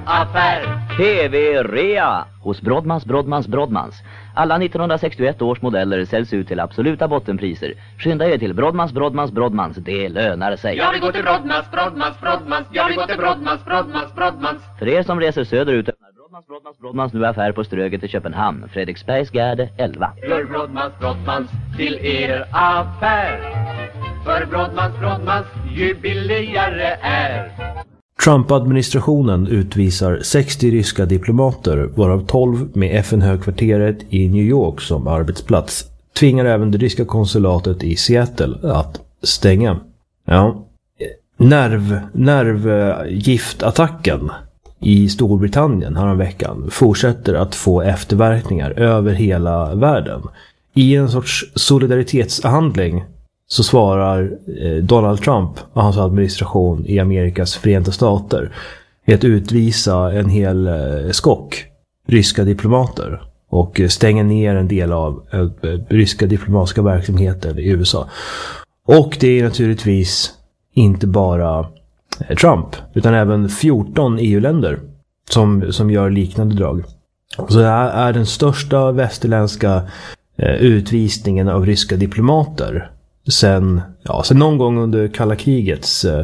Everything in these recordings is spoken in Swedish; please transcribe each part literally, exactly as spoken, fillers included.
affär. T V-rea hos Brodmans, Brodmans, Brodmans. Alla nittonhundrasextioett års modeller säljs ut till absoluta bottenpriser. Skynda er till Brodmans, Brodmans, Brodmans. Det lönar sig. Jag vill gå till Brodmans, Brodmans, Brodmans. Jag vill gå till Brodmans, Brodmans, Brodmans. För er som reser söderut öppnar Brodmans, Brodmans, Brodmans nu affär på Ströget i Köpenhamn. Fredriksbergsgärde elva. För Brodmans, Brodmans till er affär. För Brodmans, Brodmans ju billigare är. Trump-administrationen utvisar sextio ryska diplomater, varav tolv med F N-högkvarteret i New York som arbetsplats. Tvingar även det ryska konsulatet i Seattle att stänga. Ja. Nerv, nervgiftattacken i Storbritannien här en veckan fortsätter att få efterverkningar över hela världen. I en sorts solidaritetshandling så svarar Donald Trump och hans administration i Amerikas Förenta Stater att utvisa en hel skock ryska diplomater och stänga ner en del av ryska diplomatiska verksamheter i U S A. Och det är naturligtvis inte bara Trump utan även fjorton E U-länder som, som gör liknande drag. Så det här är den största västerländska utvisningen av ryska diplomater sen, ja, sen någon gång under kalla krigets eh,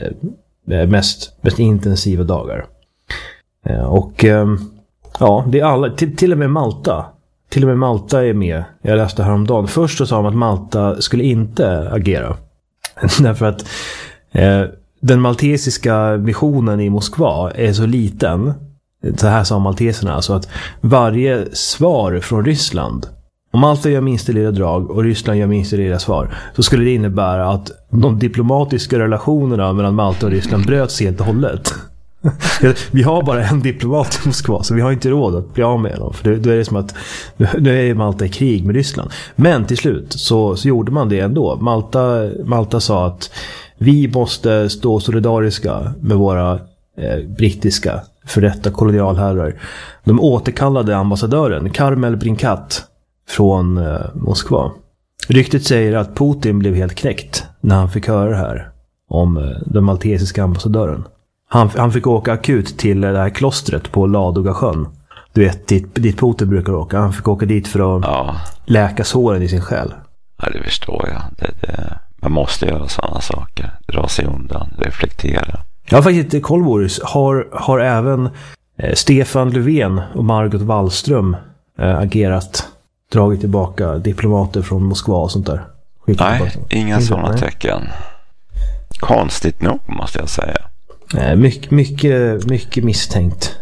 mest, mest intensiva dagar. Eh, och eh, ja, det är alla, till, till och med Malta. Till och med Malta är med. Jag läste häromdagen. Först så sa de att Malta skulle inte agera. Därför att eh, den maltesiska missionen i Moskva är så liten. Så här sa malteserna. Alltså att varje svar från Ryssland, om Malta gör minsta lilla drag och Ryssland gör minsta lilla svar, så skulle det innebära att de diplomatiska relationerna mellan Malta och Ryssland bröts helt och hållet. Vi har bara en diplomat i Moskva, så vi har inte råd att bli av med dem. För då är det som att nu är Malta i krig med Ryssland. Men till slut så, så gjorde man det ändå. Malta, Malta sa att vi måste stå solidariska med våra eh, brittiska för detta kolonialherrar. De återkallade ambassadören Carmel Brinkat från eh, Moskva. Ryktet säger att Putin blev helt knäckt när han fick höra det här om eh, den maltesiska ambassadören. Han, han fick åka akut till det här klostret på Ladoga sjön. Du vet, dit, dit Putin brukar åka. Han fick åka dit för att ja. läka såren i sin själ. Ja, det förstår jag. Det, det, man måste göra sådana saker. Dra sig undan, reflektera. Jag har faktiskt inte koll, Boris. Har, har även eh, Stefan Löfven och Margot Wallström eh, agerat, dragit tillbaka diplomater från Moskva och sånt där? Skickat nej, tillbaka. inga sådana nej. tecken. Konstigt nog, måste jag säga. Eh, mycket, mycket, mycket misstänkt.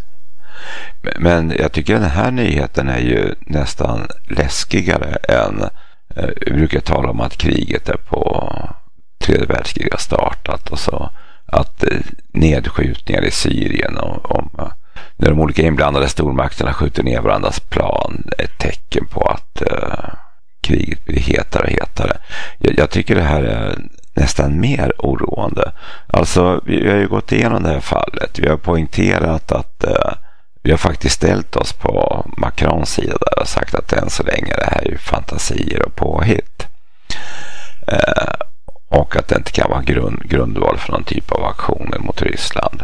Men, men jag tycker den här nyheten är ju nästan läskigare än eh, vi brukar tala om att kriget är på tredje världskriget har startat och så att eh, nedskjutningar i Syrien och om eh, när de olika inblandade stormakterna skjuter ner varandras plan är ett tecken på att eh, kriget blir hetare och hetare. Jag, jag tycker det här är nästan mer oroande. Alltså, vi har ju gått igenom det här fallet. Vi har poängterat att eh, vi har faktiskt ställt oss på Macrons sida där och sagt att än så länge det här är ju fantasier och påhitt. Eh, och att det inte kan vara grund, grundval för någon typ av aktioner mot Ryssland.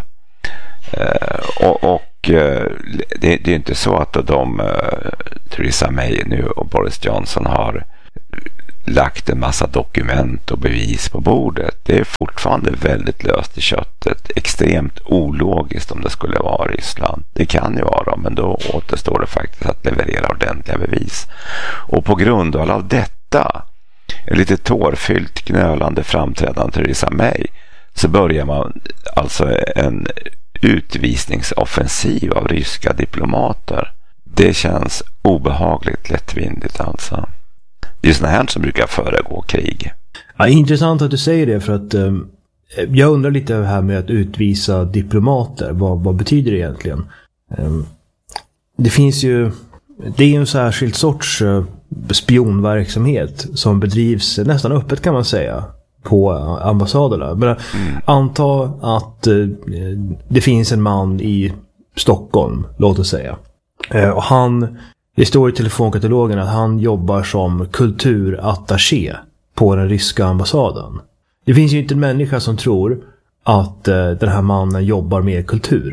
Eh, och och eh, det, det är inte så att de eh, Theresa May nu och Boris Johnson har lagt en massa dokument och bevis på bordet. Det är fortfarande väldigt löst i köttet. Extremt ologiskt om det skulle vara Ryssland. Det kan ju vara, men då återstår det faktiskt att leverera ordentliga bevis. Och på grund av detta, en lite tårfyllt knölande framträdande Theresa May, så börjar man alltså en utvisningsoffensiv av ryska diplomater. Det känns obehagligt lättvindigt alltså. Det är såna här som brukar föregå krig. Ja, intressant att du säger det, för att eh, jag undrar lite här med att utvisa diplomater. Vad, vad betyder det egentligen? Eh, det finns ju, det är ju en särskild sorts eh, spionverksamhet som bedrivs nästan öppet, kan man säga, på ambassaderna. Men mm. anta att eh, det finns en man i Stockholm, låt oss säga. Eh, och han... Det står i telefonkatalogen att han jobbar som kulturattaché på den ryska ambassaden. Det finns ju inte en människa som tror att eh, den här mannen jobbar med kultur.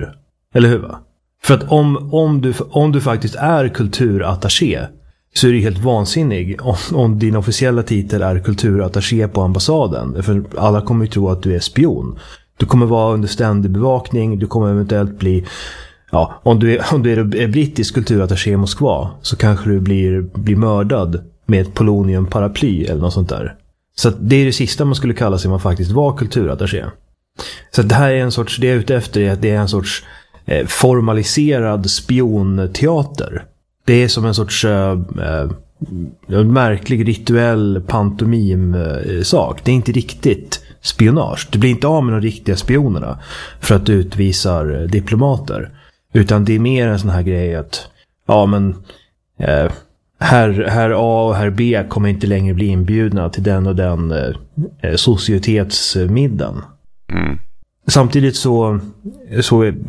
Eller hur va? För att om, om, du, om du faktiskt är kulturattaché så är det helt vansinnig om, om din officiella titel är kulturattaché på ambassaden. För alla kommer ju tro att du är spion. Du kommer vara under ständig bevakning. Du kommer eventuellt bli... Ja, om du är, om du är brittisk kulturattaché i Moskva så kanske du blir, blir mördad med ett poloniumparaply eller något sånt där. Så att det är det sista man skulle kalla sig om man faktiskt var kulturattaché. Så att det här är en sorts... Det jag är ute efter är att det är en sorts eh, formaliserad spionteater. Det är som en sorts äh, äh, märklig rituell pantomim-sak. Äh, det är inte riktigt spionage. Du blir inte av med de riktiga spionerna för att du utvisar äh, diplomater. Utan det är mer en sån här grej att ja men äh, herr, herr A och herr B kommer inte längre bli inbjudna till den och den äh, societetsmiddagen. Mm. Samtidigt så så äh,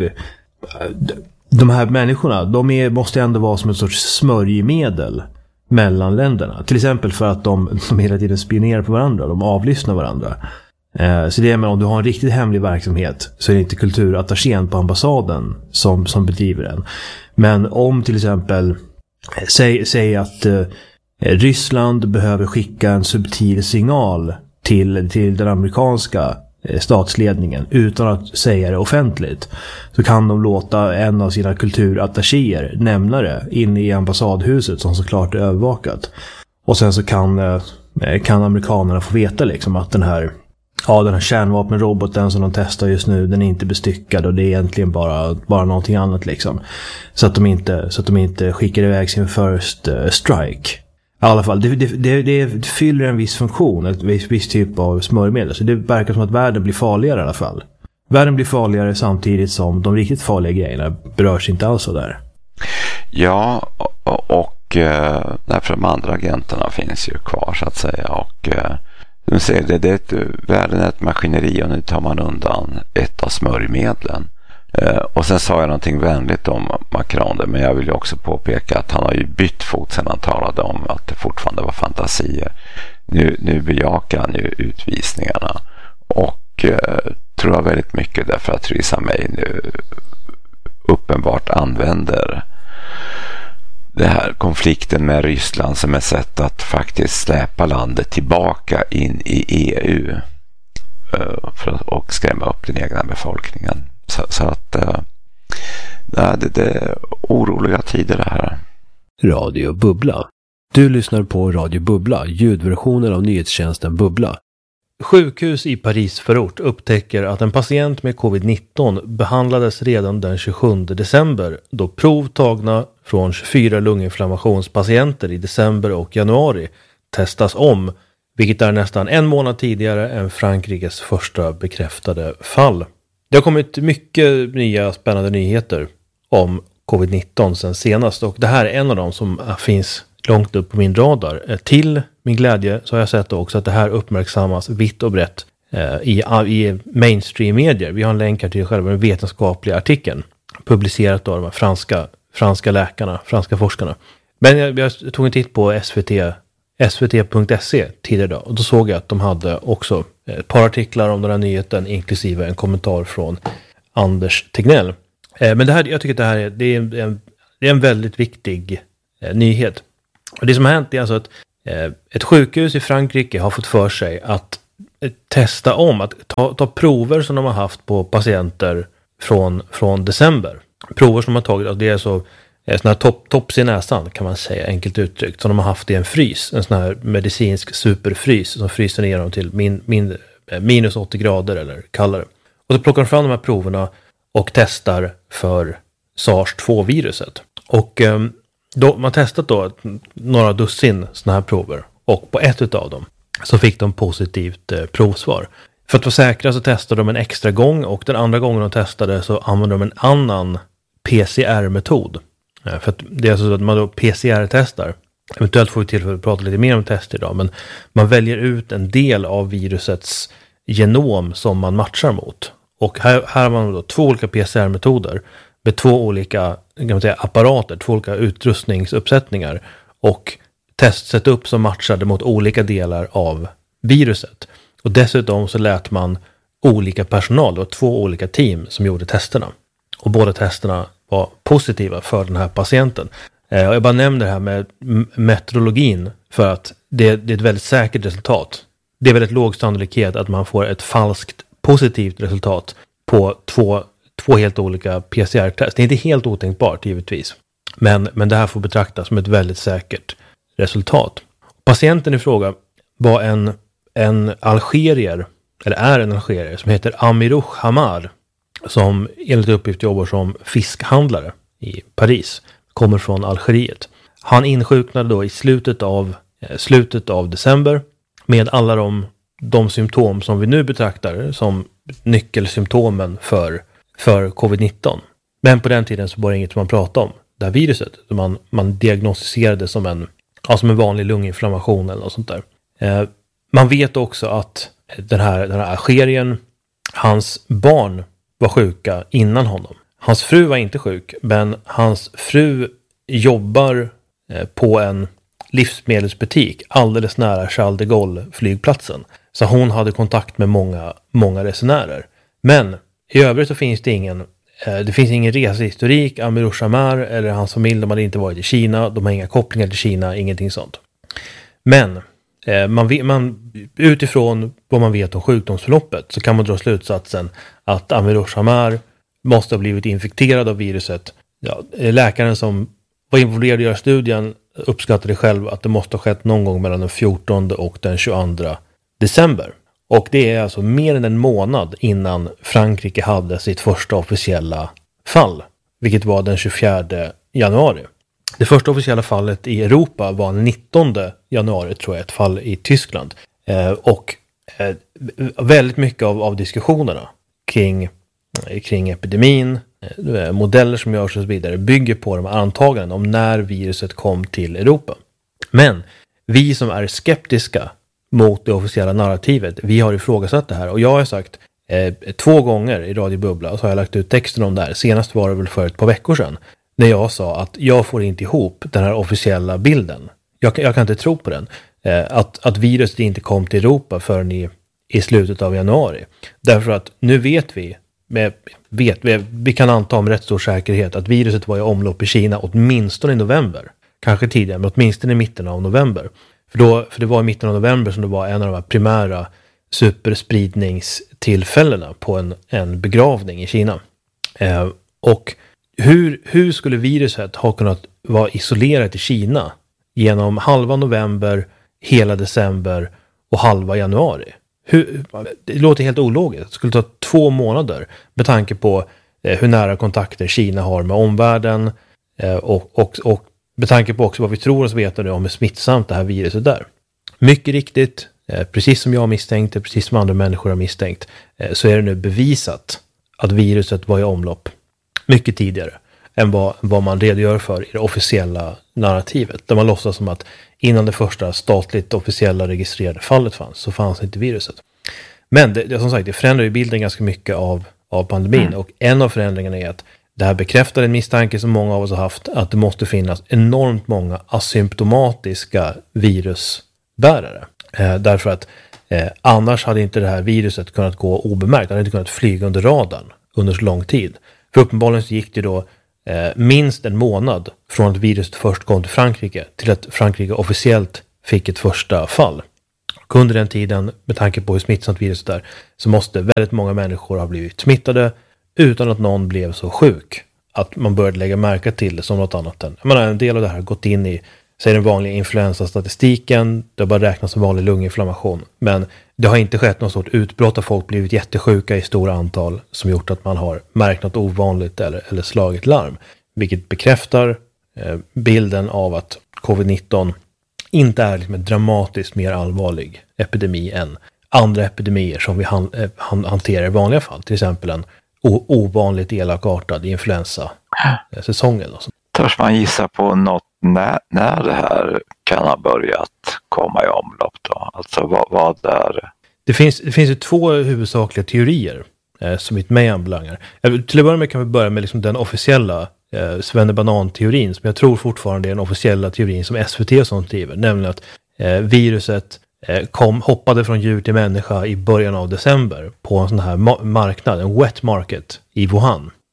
de här människorna, de är, måste ändå vara som ett sorts smörjmedel mellan länderna. Till exempel för att de, de hela tiden spionerar på varandra. De avlyssnar varandra. Eh, så det är med om du har en riktigt hemlig verksamhet så är det inte kulturattachén på ambassaden som, som bedriver den. Men om till exempel säg, säg att eh, Ryssland behöver skicka en subtil signal till, till den amerikanska statsledningen utan att säga det offentligt, så kan de låta en av sina kulturattachéer nämna det inne i ambassadhuset som såklart är övervakat. Och sen så kan, kan amerikanerna få veta liksom att den här, ja, den här kärnvapenroboten som de testar just nu, den är inte bestyckad och det är egentligen bara, bara någonting annat liksom. Så att de inte, så att de inte skickar iväg sin first strike. I alla fall, det, det, det, det fyller en viss funktion, ett viss, viss typ av smörjmedel. Så det verkar som att världen blir farligare i alla fall. Världen blir farligare samtidigt som de riktigt farliga grejerna berörs inte alls så där. Ja, och, och äh, därför de andra agenterna finns ju kvar så att säga. Och äh, du ser, det, det är ett, världen är ett maskineri och nu tar man undan ett av smörjmedlen. Uh, och sen sa jag någonting vänligt om Macron där, men jag vill ju också påpeka att han har ju bytt fot sedan han talade om att det fortfarande var fantasier. Nu, nu bejakar han ju utvisningarna och uh, tror jag väldigt mycket därför att Theresa May nu uppenbart använder det här konflikten med Ryssland som ett sätt att faktiskt släpa landet tillbaka in i E U uh, för att, och skrämma upp den egna befolkningen. Så, så att äh, det, det är oroliga tider det här. Radio Bubbla. Du lyssnar på Radio Bubbla, ljudversionen av nyhetstjänsten Bubbla. Sjukhus i Paris förort upptäcker att en patient med covid nitton behandlades redan den tjugosjunde december då prov tagna från tjugofyra lunginflammationspatienter i december och januari testas om, vilket är nästan en månad tidigare än Frankrikes första bekräftade fall. Det har kommit mycket nya spännande nyheter om covid nitton sen senast och det här är en av dem som finns långt upp på min radar. Till min glädje så har jag sett också att det här uppmärksammas vitt och brett eh, i, i mainstream-medier. Vi har en länk här till själva den vetenskapliga artikeln publicerat av de här franska, franska läkarna, franska forskarna. Men jag, jag tog en titt på S V T, S V T punkt se tidigare idag och då såg jag att de hade också ett par artiklar om den här nyheten inklusive en kommentar från Anders Tegnell. Eh, men det här, jag tycker att det här är, det är, en, det är en väldigt viktig eh, nyhet. Och det som har hänt är alltså att eh, ett sjukhus i Frankrike har fått för sig att eh, testa om, att ta, ta prover som de har haft på patienter från, från december. Prover som de har tagit, och det är så eh, sån här top, tops i näsan kan man säga, enkelt uttryckt, som de har haft i en frys, en sån här medicinsk superfrys som fryser ner dem till min, min, eh, minus åttio grader eller kallare. Och så plockar de fram de här proverna och testar för SARS två-viruset. Och eh, då, man testat då några dussin såna här prover och på ett av dem så fick de positivt eh, provsvar. För att vara säkra så testade de en extra gång och den andra gången de testade så använde de en annan P C R-metod. Eh, för att det är alltså så att man då P C R-testar. Eventuellt får vi tillfälle att prata lite mer om test idag, men man väljer ut en del av virusets genom som man matchar mot. Och här, här har man då två olika P C R-metoder med två olika kan man säga, apparater, två olika utrustningsuppsättningar och testsetup som matchade mot olika delar av viruset. Och dessutom så lät man olika personal, det var två olika team som gjorde testerna. Och båda testerna var positiva för den här patienten. Eh, och jag bara nämner det här med meteorologin för att det, det är ett väldigt säkert resultat. Det är väldigt låg sannolikhet att man får ett falskt positivt resultat på två, två helt olika P C R-test. Det är inte helt otänkbart givetvis. Men, men det här får betraktas som ett väldigt säkert resultat. Patienten i fråga var en, en algerier, eller är en algerier, som heter Amirouche Hamar, som enligt uppgift jobbar som fiskhandlare i Paris. Kommer från Algeriet. Han insjuknade då i slutet av, eh, slutet av december med alla de, de symptom som vi nu betraktar som nyckelsymptomen för, för covid nitton. Men på den tiden så var det inget man pratade om, det här viruset. Man, man diagnostiserade som en, ja, som en vanlig lunginflammation eller något sånt där. Eh, man vet också att den här, den här algerien, hans barn var sjuka innan honom. Hans fru var inte sjuk, men hans fru jobbar eh, på en livsmedelsbutik alldeles nära Charles de Gaulle flygplatsen. Så hon hade kontakt med många, många resenärer. Men i övrigt så finns det ingen, eh, det finns ingen resehistorik. Amirouche Hamar eller hans familj, de hade inte varit i Kina. De har inga kopplingar till Kina, ingenting sånt. Men eh, man, man, utifrån vad man vet om sjukdomsförloppet så kan man dra slutsatsen att Amirouche Hamar måste ha blivit infekterad av viruset. Ja, läkaren som var involverad i studien uppskattade själv att det måste ha skett någon gång mellan den fjortonde och den tjugoandra december. Och det är alltså mer än en månad innan Frankrike hade sitt första officiella fall, vilket var den tjugofjärde januari. Det första officiella fallet i Europa var den nittonde januari, tror jag, ett fall i Tyskland. Eh, och eh, väldigt mycket av, av diskussionerna kring kring epidemin, modeller som görs och så vidare bygger på de antaganden om när viruset kom till Europa. Men vi som är skeptiska mot det officiella narrativet, vi har ifrågasatt det här. Och jag har sagt eh, två gånger i Radio Bubbla så har jag lagt ut texten om det här. Senast var det väl för ett par veckor sedan när jag sa att jag får inte ihop den här officiella bilden. Jag, jag kan inte tro på den. Eh, att, att viruset inte kom till Europa förrän i, i slutet av januari. Därför att nu vet vi Med, vet, vi, vi kan anta med rätt stor säkerhet att viruset var i omlopp i Kina åtminstone i november. Kanske tidigare, men åtminstone i mitten av november. För, då, för det var i mitten av november som det var en av de här primära superspridningstillfällena på en, en begravning i Kina. Eh, och hur, hur skulle viruset ha kunnat vara isolerat i Kina genom halva november, hela december och halva januari? Hur, det låter helt ologiskt. Det skulle ta två månader med tanke på eh, hur nära kontakter Kina har med omvärlden eh, och, och, och med tanke på också vad vi tror oss veta nu om hur smittsamt det här viruset är. Mycket riktigt, eh, precis som jag misstänkte, precis som andra människor har misstänkt, eh, så är det nu bevisat att viruset var i omlopp mycket tidigare än vad, vad man redogör för i det officiella narrativet. Där man låtsas som att innan det första statligt officiella registrerade fallet fanns så fanns inte viruset. Men det, det, som sagt, det förändrar ju bilden ganska mycket av, av pandemin. Mm. Och en av förändringarna är att det här bekräftar en misstanke som många av oss har haft att det måste finnas enormt många asymptomatiska virusbärare. Eh, därför att eh, annars hade inte det här viruset kunnat gå obemärkt. Det hade inte kunnat flyga under radarn under så lång tid. För uppenbarligen så gick det då eh, minst en månad från att viruset först kom till Frankrike till att Frankrike officiellt fick ett första fall. Och under den tiden, med tanke på hur smittsamt viruset är, så måste väldigt många människor ha blivit smittade utan att någon blev så sjuk att man började lägga märke till det som något annat än. Jag menar, en del av det här har gått in i, säg den vanliga influensastatistiken, det har bara räknats som vanlig lunginflammation. Men det har inte skett något stort utbrott av folk blivit jättesjuka i stora antal som gjort att man har märkt något ovanligt eller, eller slagit larm. Vilket bekräftar eh, bilden av att covid nitton inte är liksom en dramatiskt mer allvarlig epidemi än andra epidemier som vi han, eh, han, hanterar i vanliga fall. Till exempel en o- ovanligt elakartad influensa-säsong eller något sånt. Törs man gissa på något när, när det här kan ha börjat komma i omlopp då? Alltså vad, vad är... Det finns, det finns ju två huvudsakliga teorier eh, som mitt mig anbelangar. Eh, till att börja med kan vi börja med liksom den officiella eh, Svennebanan-teorin som jag tror fortfarande är den officiella teorin som S V T och sånt driver. Nämligen att eh, viruset eh, kom, hoppade från djur till människa i början av december på en sån här ma- marknad, en wet market i Wuhan.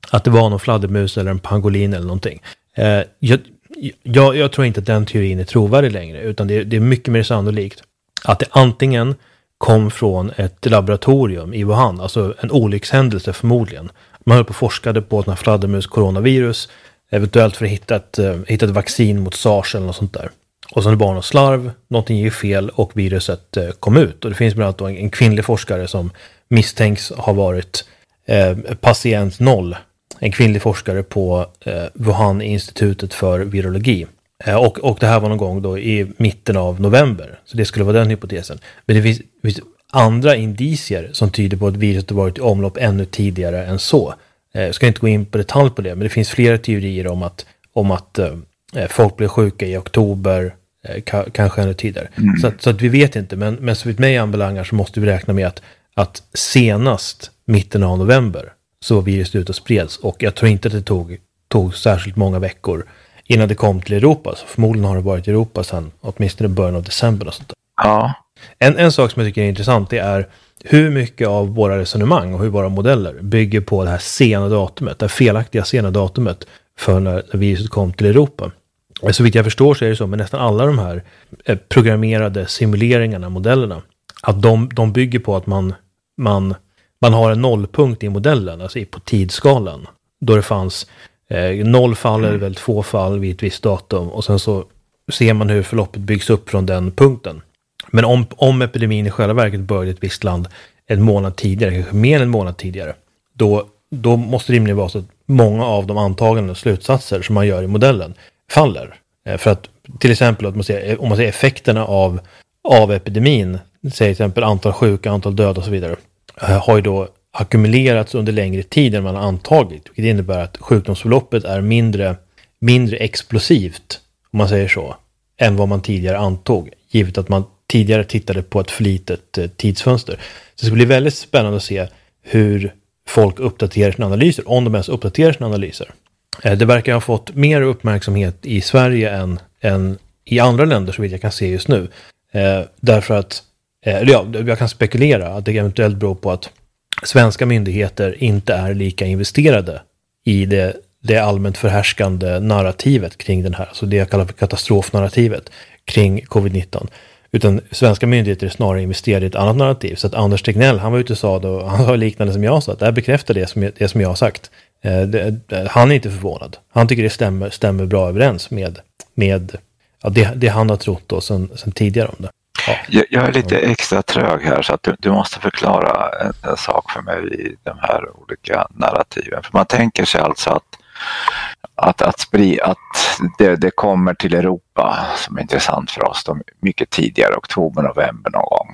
att det var någon fladdermus eller en pangolin eller någonting. Eh, jag, jag, jag tror inte att den teorin är trovärdig längre, utan det, det är mycket mer sannolikt att det antingen kom från ett laboratorium i Wuhan, alltså en olyckshändelse förmodligen. Man höll på och forskade på ett fladdermus coronavirus, eventuellt för att hitta ett, uh, hitta ett vaccin mot SARS eller något sånt där. Och sen var det någon slarv, någonting gick fel och viruset uh, kom ut. Och det finns bland annat en, en kvinnlig forskare som misstänks ha varit uh, patient noll. En kvinnlig forskare på uh, Wuhan-institutet för virologi. Uh, och, och det här var någon gång då i mitten av november. Så det skulle vara den hypotesen. Men det finns, det finns andra indicier som tyder på att viruset har varit i omlopp ännu tidigare än så. Jag ska inte gå in på detalj på det, men det finns flera teorier om att, om att eh, folk blev sjuka i oktober, eh, ka- kanske ännu tidigare. Mm. Så, att, så att vi vet inte, men, men så vitt mig anbelangar så måste vi räkna med att, att senast mitten av november så var viruset ute och spreds. Och jag tror inte att det tog, tog särskilt många veckor innan det kom till Europa. Så förmodligen har det varit i Europa sedan åtminstone början av december och sånt där. Ja. En, en sak som jag tycker är intressant, det är hur mycket av våra resonemang och hur våra modeller bygger på det här sena datumet, det här felaktiga sena datumet för när, när viruset kom till Europa. Så vitt jag förstår så är det så med nästan alla de här programmerade simuleringarna, modellerna, att de, de bygger på att man, man, man har en nollpunkt i modellen, alltså på tidsskalan, då det fanns eh, noll fall eller väl två fall vid ett visst datum, och sen så ser man hur förloppet byggs upp från den punkten. Men om, om epidemin i själva verket började i ett visst land en månad tidigare, kanske mer än en månad tidigare, då, då måste det rimligen vara så att många av de antaganden och slutsatser som man gör i modellen faller. Eh, för att till exempel att man ser, om man ser effekterna av, av epidemin, säg till exempel antal sjuka, antal döda och så vidare, eh, har ju då ackumulerats under längre tid än man har antagit. Vilket innebär att sjukdomsförloppet är mindre, mindre explosivt, om man säger så, än vad man tidigare antog. Givet att man tidigare tittade på ett för litet eh, tidsfönster. Så det ska bli väldigt spännande att se hur folk uppdaterar sina analyser, om de ens uppdaterar sina analyser. Eh, det verkar ha fått mer uppmärksamhet i Sverige än, än i andra länder, så vitt jag kan se just nu. Eh, därför att, eh, ja, jag kan spekulera att det eventuellt beror på att svenska myndigheter inte är lika investerade i det, det allmänt förhärskande narrativet kring den här, alltså det jag kallar för katastrofnarrativet kring covid nitton. Utan svenska myndigheter är snarare investerade i ett annat narrativ. Så att Anders Tegnell, han var ute och sa då, han sa liknande som jag sa, att det här bekräftar det som, det som jag har sagt. Eh, det, det, han är inte förvånad. Han tycker det stämmer, stämmer bra överens med, med ja, det, det han har trott då sen, sen tidigare om det. Ja. Jag, jag är lite extra trög här, så att du, du måste förklara en, en sak för mig i de här olika narrativen. För man tänker sig alltså att Att, att, spri, att det, det kommer till Europa, som är intressant för oss, de mycket tidigare, oktober, november någon gång.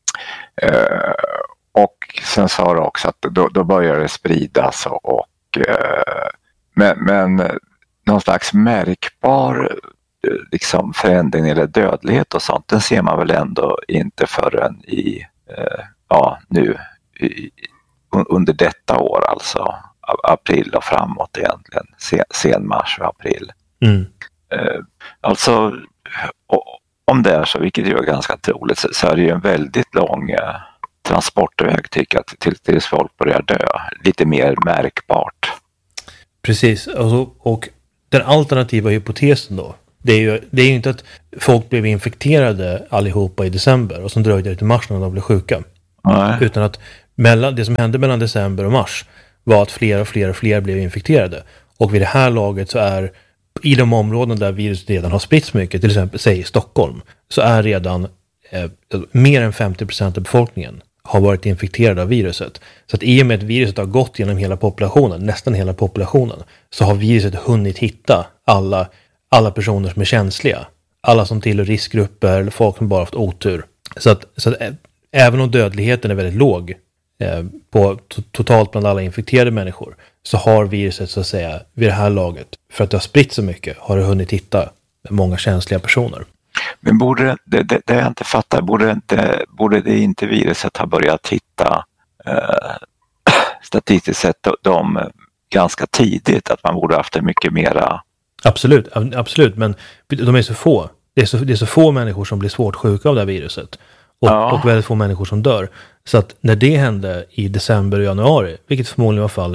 Uh, och sen sa du också att då, då börjar det spridas. Och, och, uh, men, men någon slags märkbar liksom, förändring eller dödlighet och sånt, den ser man väl ändå inte förrän i, uh, ja, nu, i, under detta år alltså. April och framåt egentligen, sen, sen mars och april. Mm. Eh, alltså, och, om det är så, vilket ju är ganska troligt, så, så är det ju en väldigt lång eh, transportväg tycker jag, till, tills folk börjar dö. Lite mer märkbart. Precis, och, och den alternativa hypotesen då, det är ju det är ju inte att folk blev infekterade allihopa i december och så dröjde det till mars när de blev sjuka. Nej. Utan att mellan, det som hände mellan december och mars var att fler och fler och fler blev infekterade. Och vid det här laget så är, i de områden där viruset redan har spritts mycket, till exempel säg i Stockholm, så är redan eh, mer än femtio procent av befolkningen har varit infekterade av viruset. Så att i och med att viruset har gått genom hela populationen, nästan hela populationen, så har viruset hunnit hitta alla, alla personer som är känsliga. Alla som tillhör riskgrupper eller folk som bara haft otur. Så att, så att ä, även om dödligheten är väldigt låg eh, på to- totalt bland alla infekterade människor, så har viruset så att säga vid det här laget, för att det har spritt så mycket, har det hunnit hitta många känsliga personer. Men borde det, det, det jag inte fattar, borde inte, borde det inte viruset ha börjat hitta eh, statistiskt sett de ganska tidigt, att man borde haft det mycket mera? Absolut, absolut, men de är så få. Det är så, det är så få människor som blir svårt sjuka av det här viruset. Och, ja. och väldigt få människor som dör. Så att när det hände i december och januari, vilket förmodligen var fallet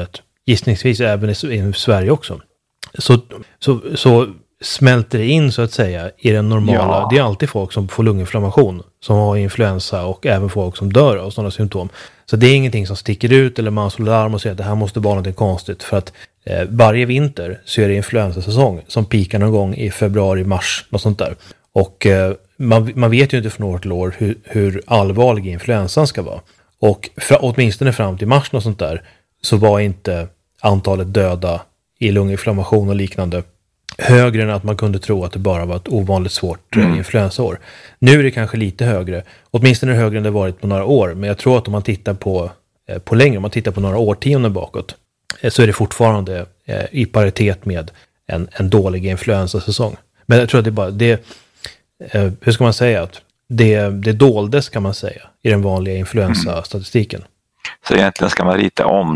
gissningsvis även i, i Sverige också. Så, så, så smälter det in så att säga i den normala, ja. Det är alltid folk som får lunginflammation, som har influensa och även folk som dör av sådana symptom. Så det är ingenting som sticker ut eller man slår larm och säger att det här måste vara något konstigt, för att eh, varje vinter så är det influensasäsong som pikar någon gång i februari, mars, något sånt där. Och eh, man, man vet ju inte från år till år hur, hur allvarlig influensan ska vara. Och för, åtminstone fram till mars och sånt där så var inte antalet döda i lunginflammation och liknande högre än att man kunde tro att det bara var ett ovanligt svårt mm. influensaår. Nu är det kanske lite högre, åtminstone högre än det varit på några år, men jag tror att om man tittar på, eh, på längre, om man tittar på några årtionden bakåt eh, så är det fortfarande eh, i paritet med en, en dålig influensasäsong. Men jag tror att det bara, det, eh, hur ska man säga, att det, det doldes kan man säga i den vanliga influensastatistiken. Mm. Så egentligen ska man rita om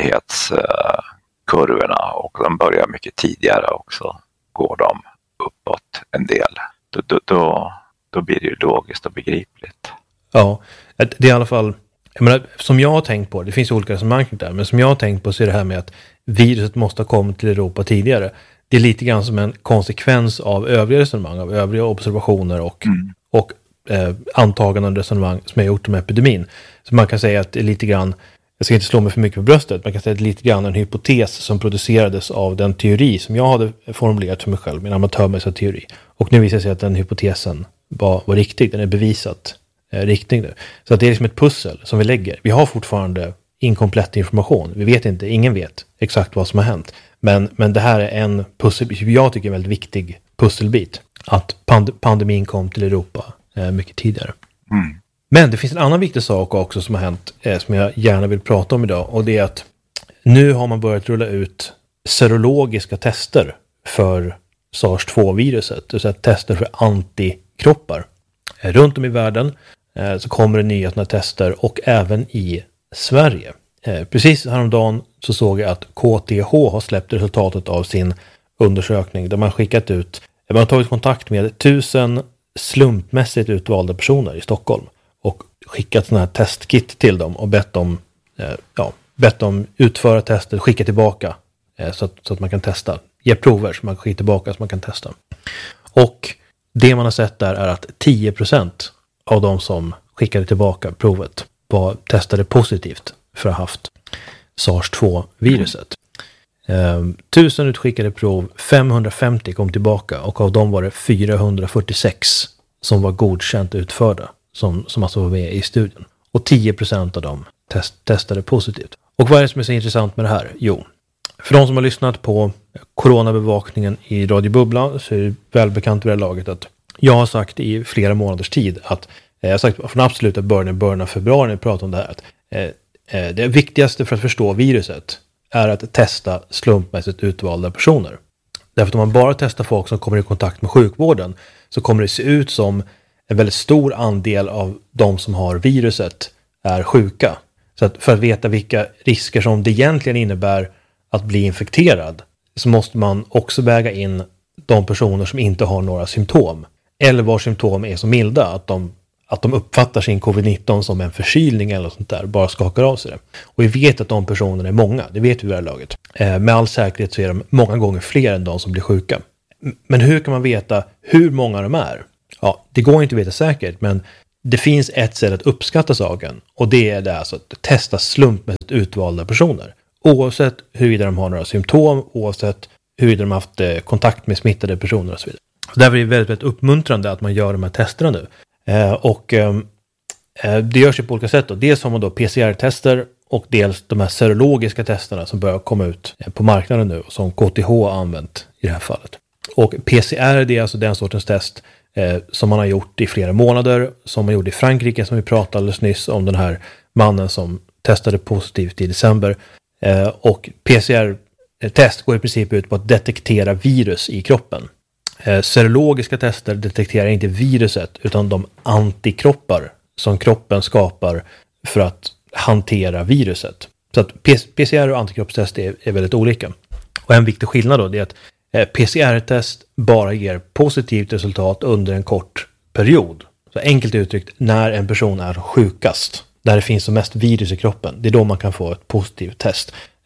dödlighetskurvorna och de börjar mycket tidigare också. Går de uppåt en del. Då, då, då, då blir det ju logiskt och begripligt. Ja, det är i alla fall, jag menar, som jag har tänkt på, det finns olika resonemang där, men som jag har tänkt på så är det här med att viruset måste ha kommit till Europa tidigare. Det är lite grann som en konsekvens av övriga resonemang, av övriga observationer och, mm. och eh, antaganden och resonemang som jag har gjort om epidemin. Så man kan säga att det är lite grann, jag ska inte slå mig för mycket på bröstet, man kan säga att det är lite grann en hypotes som producerades av den teori som jag hade formulerat för mig själv, min amatörmässiga teori. Och nu visar det sig att den hypotesen var, var riktig, den är bevisat eh, riktig nu. Så att det är liksom ett pussel som vi lägger. Vi har fortfarande inkomplett information, vi vet inte, ingen vet exakt vad som har hänt. Men, men det här är en pusselbit, jag tycker är en väldigt viktig pusselbit, att pand- pandemin kom till Europa eh, mycket tidigare. Mm. Men det finns en annan viktig sak också som har hänt eh, som jag gärna vill prata om idag, och det är att nu har man börjat rulla ut serologiska tester för SARS två-viruset, det vill säga tester för antikroppar. Eh, runt om i världen eh, så kommer det nya sådana tester, och även i Sverige. Eh, precis häromdagen så såg jag att K T H har släppt resultatet av sin undersökning där man skickat ut, man har tagit kontakt med tusen slumpmässigt utvalda personer i Stockholm och skickat sådana här testkit till dem och bett dem, eh, ja, bett dem utföra tester, skicka tillbaka eh, så, att, så att man kan testa. Ge prover som man kan skicka tillbaka så man kan testa. Och det man har sett där är att tio procent av de som skickade tillbaka provet var testade positivt för att ha haft SARS två-viruset. Eh, tusen utskickade prov, femhundrafemtio kom tillbaka, och av dem var det fyrahundrafyrtiosex som var godkänt utförda, som, som alltså var med i studien. Och tio procent av dem test, testade positivt. Och vad är det som är så intressant med det här? Jo, för de som har lyssnat på coronabevakningen i Radio Bubbla så är det välbekant vid det här laget att jag har sagt i flera månaders tid att, jag har sagt från absoluta början, början av februari när vi pratar om det här, att eh, det viktigaste för att förstå viruset är att testa slumpmässigt utvalda personer. Därför att om man bara testar folk som kommer i kontakt med sjukvården så kommer det se ut som en väldigt stor andel av de som har viruset är sjuka. Så att för att veta vilka risker som det egentligen innebär att bli infekterad så måste man också väga in de personer som inte har några symptom. Eller vars symptom är så milda att de, att de uppfattar sin covid nitton som en förkylning eller sånt där, bara skakar av sig det. Och vi vet att de personerna är många, det vet vi vid det här laget. Eh, med all säkerhet så är de många gånger fler än de som blir sjuka. Men hur kan man veta hur många de är? Ja, det går inte att veta säkert, men det finns ett sätt att uppskatta saken, och det är det alltså att testa slumpmässigt utvalda personer. Oavsett huruvida de har några symptom, oavsett huruvida de har haft eh, kontakt med smittade personer och så vidare. Och därför är det väldigt, väldigt uppmuntrande att man gör de här testerna nu. Eh, och eh, det görs ju på olika sätt då. Dels har man då P C R-tester och dels de här serologiska testerna som börjar komma ut eh, på marknaden nu, som K T H har använt i det här fallet. Och P C R, det är alltså den sortens test eh, som man har gjort i flera månader, som man gjorde i Frankrike, som vi pratade alldeles nyss om, den här mannen som testade positivt i december. Eh, och P C R-test går i princip ut på att detektera virus i kroppen. Eh, serologiska tester detekterar inte viruset utan de antikroppar som kroppen skapar för att hantera viruset. Så att P C R och antikroppstest är, är väldigt olika. Och en viktig skillnad då är att eh, P C R-test bara ger positivt resultat under en kort period. Så enkelt uttryckt, när en person är sjukast, där det finns som mest virus i kroppen, det är då man kan få ett positivt test.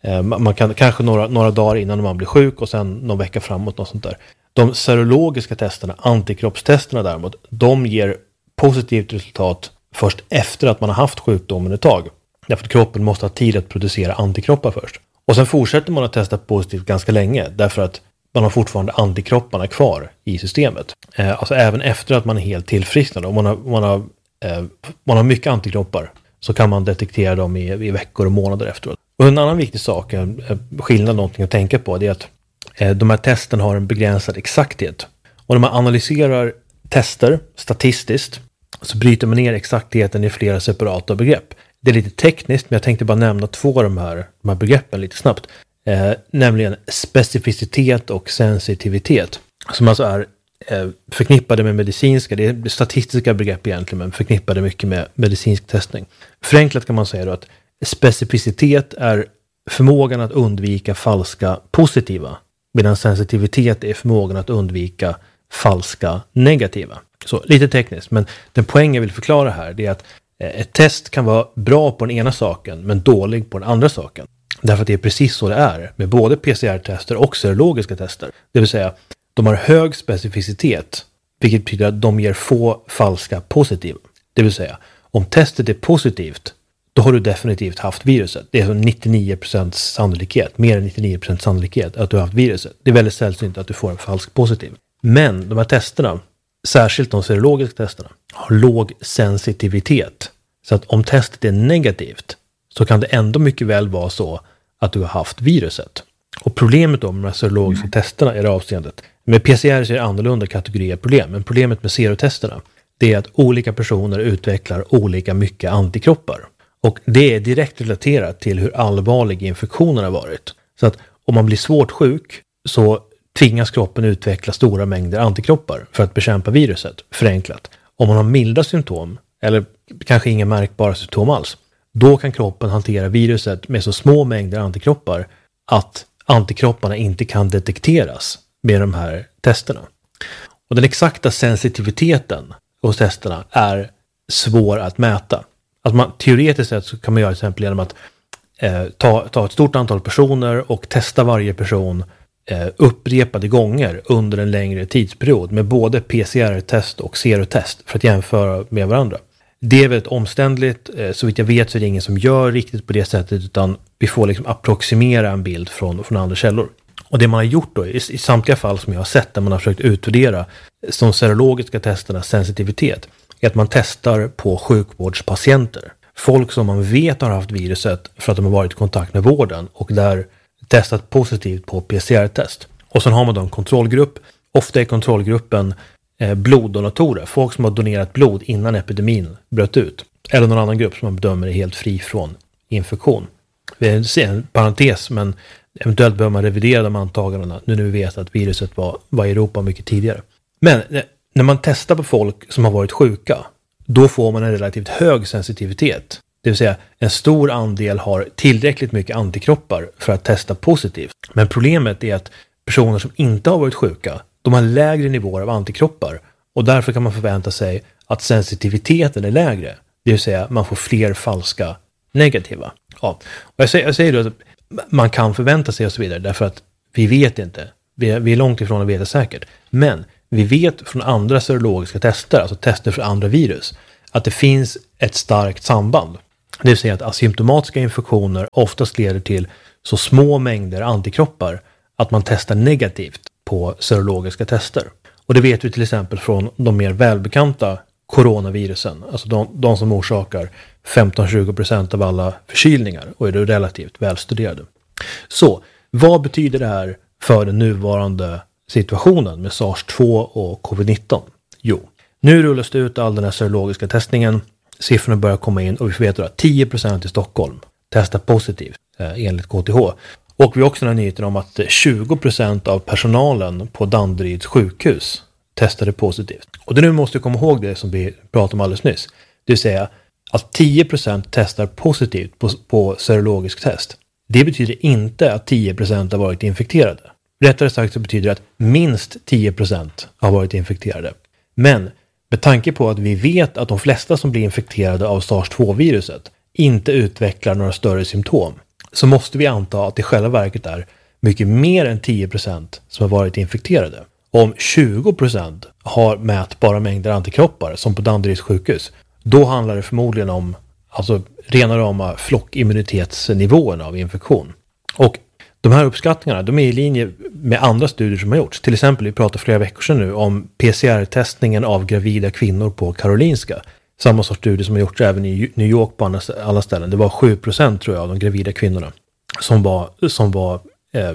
Eh, man kan kanske några, några dagar innan man blir sjuk och sen någon vecka framåt, något sånt där. De serologiska testerna, antikroppstesterna däremot, de ger positivt resultat först efter att man har haft sjukdomen ett tag. Därför att kroppen måste ha tid att producera antikroppar först. Och sen fortsätter man att testa positivt ganska länge, därför att man har fortfarande antikropparna kvar i systemet. Eh, alltså även efter att man är helt tillfrisknad. Om man har, man har, eh, man har mycket antikroppar så kan man detektera dem i, i veckor och månader efteråt. Och en annan viktig sak, en skillnad, någonting att tänka på, det är att eh, de här testen har en begränsad exakthet. Och när man analyserar tester statistiskt så bryter man ner exaktheten i flera separata begrepp. Det är lite tekniskt, men jag tänkte bara nämna två av de här, de här begreppen lite snabbt. Eh, nämligen specificitet och sensitivitet. Som alltså är eh, förknippade med medicinska, det är statistiska begrepp egentligen, men förknippade mycket med medicinsk testning. Förenklat kan man säga då att specificitet är förmågan att undvika falska positiva, medan sensitivitet är förmågan att undvika falska negativa. Så lite tekniskt, men den poäng jag vill förklara här är att ett test kan vara bra på den ena saken men dålig på den andra saken. Därför att det är precis så det är med både P C R-tester och serologiska tester. Det vill säga, de har hög specificitet, vilket betyder att de ger få falska positiva. Det vill säga, om testet är positivt, då har du definitivt haft viruset. Det är så nittionio procent sannolikhet, mer än nittionio procent sannolikhet att du har haft viruset. Det är väldigt sällsynt att du får en falsk positiv. Men de här testerna, särskilt de serologiska testerna, har låg sensitivitet. Så att om testet är negativt så kan det ändå mycket väl vara så att du har haft viruset. Och problemet då med de serologiska testerna i det avseendet, med P C R så är det annorlunda kategorier problem, men problemet med serotesterna, det är att olika personer utvecklar olika mycket antikroppar. Och det är direkt relaterat till hur allvarlig infektionen har varit. Så att om man blir svårt sjuk så tvingas kroppen utveckla stora mängder antikroppar för att bekämpa viruset, förenklat. Om man har milda symptom, eller kanske inga märkbara symptom alls, då kan kroppen hantera viruset med så små mängder antikroppar att antikropparna inte kan detekteras med de här testerna. Och den exakta sensitiviteten hos testerna är svår att mäta. Alltså man, teoretiskt sett så kan man göra till exempel genom att eh, ta, ta ett stort antal personer och testa varje person eh, upprepade gånger under en längre tidsperiod med både P C R-test och serotest för att jämföra med varandra. Det är väldigt omständligt, eh, så vitt jag vet så är det ingen som gör riktigt på det sättet, utan vi får liksom approximera en bild från, från andra källor. Och det man har gjort då, i, i samtliga fall som jag har sett där man har försökt utvärdera de serologiska testernas sensitivitet, är att man testar på sjukvårdspatienter. Folk som man vet har haft viruset för att de har varit i kontakt med vården och där testat positivt på P C R-test. Och sen har man då en kontrollgrupp. Ofta är kontrollgruppen eh, bloddonatorer, folk som har donerat blod innan epidemin bröt ut. Eller någon annan grupp som man bedömer är helt fri från infektion. Det är en parentes, men eventuellt behöver man revidera de antagandena nu när vi vet att viruset var, var i Europa mycket tidigare. Men när man testar på folk som har varit sjuka, då får man en relativt hög sensitivitet. Det vill säga, en stor andel har tillräckligt mycket antikroppar för att testa positivt. Men problemet är att personer som inte har varit sjuka, de har lägre nivåer av antikroppar. Och därför kan man förvänta sig att sensitiviteten är lägre. Det vill säga, man får fler falska negativa. Ja. Och jag säger, jag säger då att man kan förvänta sig och så vidare, därför att vi vet inte. Vi är, vi är långt ifrån att veta säkert. Men vi vet från andra serologiska tester, alltså tester för andra virus, att det finns ett starkt samband. Det vill säga att asymptomatiska infektioner oftast leder till så små mängder antikroppar att man testar negativt på serologiska tester. Och det vet vi till exempel från de mer välbekanta coronavirusen, alltså de, de som orsakar femton till tjugo procent av alla förkylningar och är relativt välstuderade. Så, vad betyder det här för den nuvarande situationen med SARS två och covid nitton? Jo, nu rullas det ut all den här serologiska testningen. Siffrorna börjar komma in och vi får veta att tio procent i Stockholm testar positivt eh, enligt K T H. Och vi har också den här nyheten om att tjugo procent av personalen på Danderyds sjukhus testade positivt. Och det nu måste vi komma ihåg det som vi pratade om alldeles nyss. Det vill säga att tio procent testar positivt på, på serologisk test. Det betyder inte att tio procent har varit infekterade. Rättare sagt så betyder det att minst tio procent har varit infekterade. Men med tanke på att vi vet att de flesta som blir infekterade av SARS två-viruset inte utvecklar några större symptom, så måste vi anta att det i själva verket är mycket mer än tio procent som har varit infekterade. Om tjugo procent har mätbara mängder antikroppar, som på Danderyds sjukhus, då handlar det förmodligen om alltså, rena rama flockimmunitetsnivåerna av infektion. Och de här uppskattningarna, de är i linje med andra studier som har gjorts. Till exempel, vi pratade flera veckor sedan nu om P C R-testningen av gravida kvinnor på Karolinska. Samma sorts studie som har gjorts även i New York på alla ställen. Det var sju procent tror jag av de gravida kvinnorna som var, som var eh,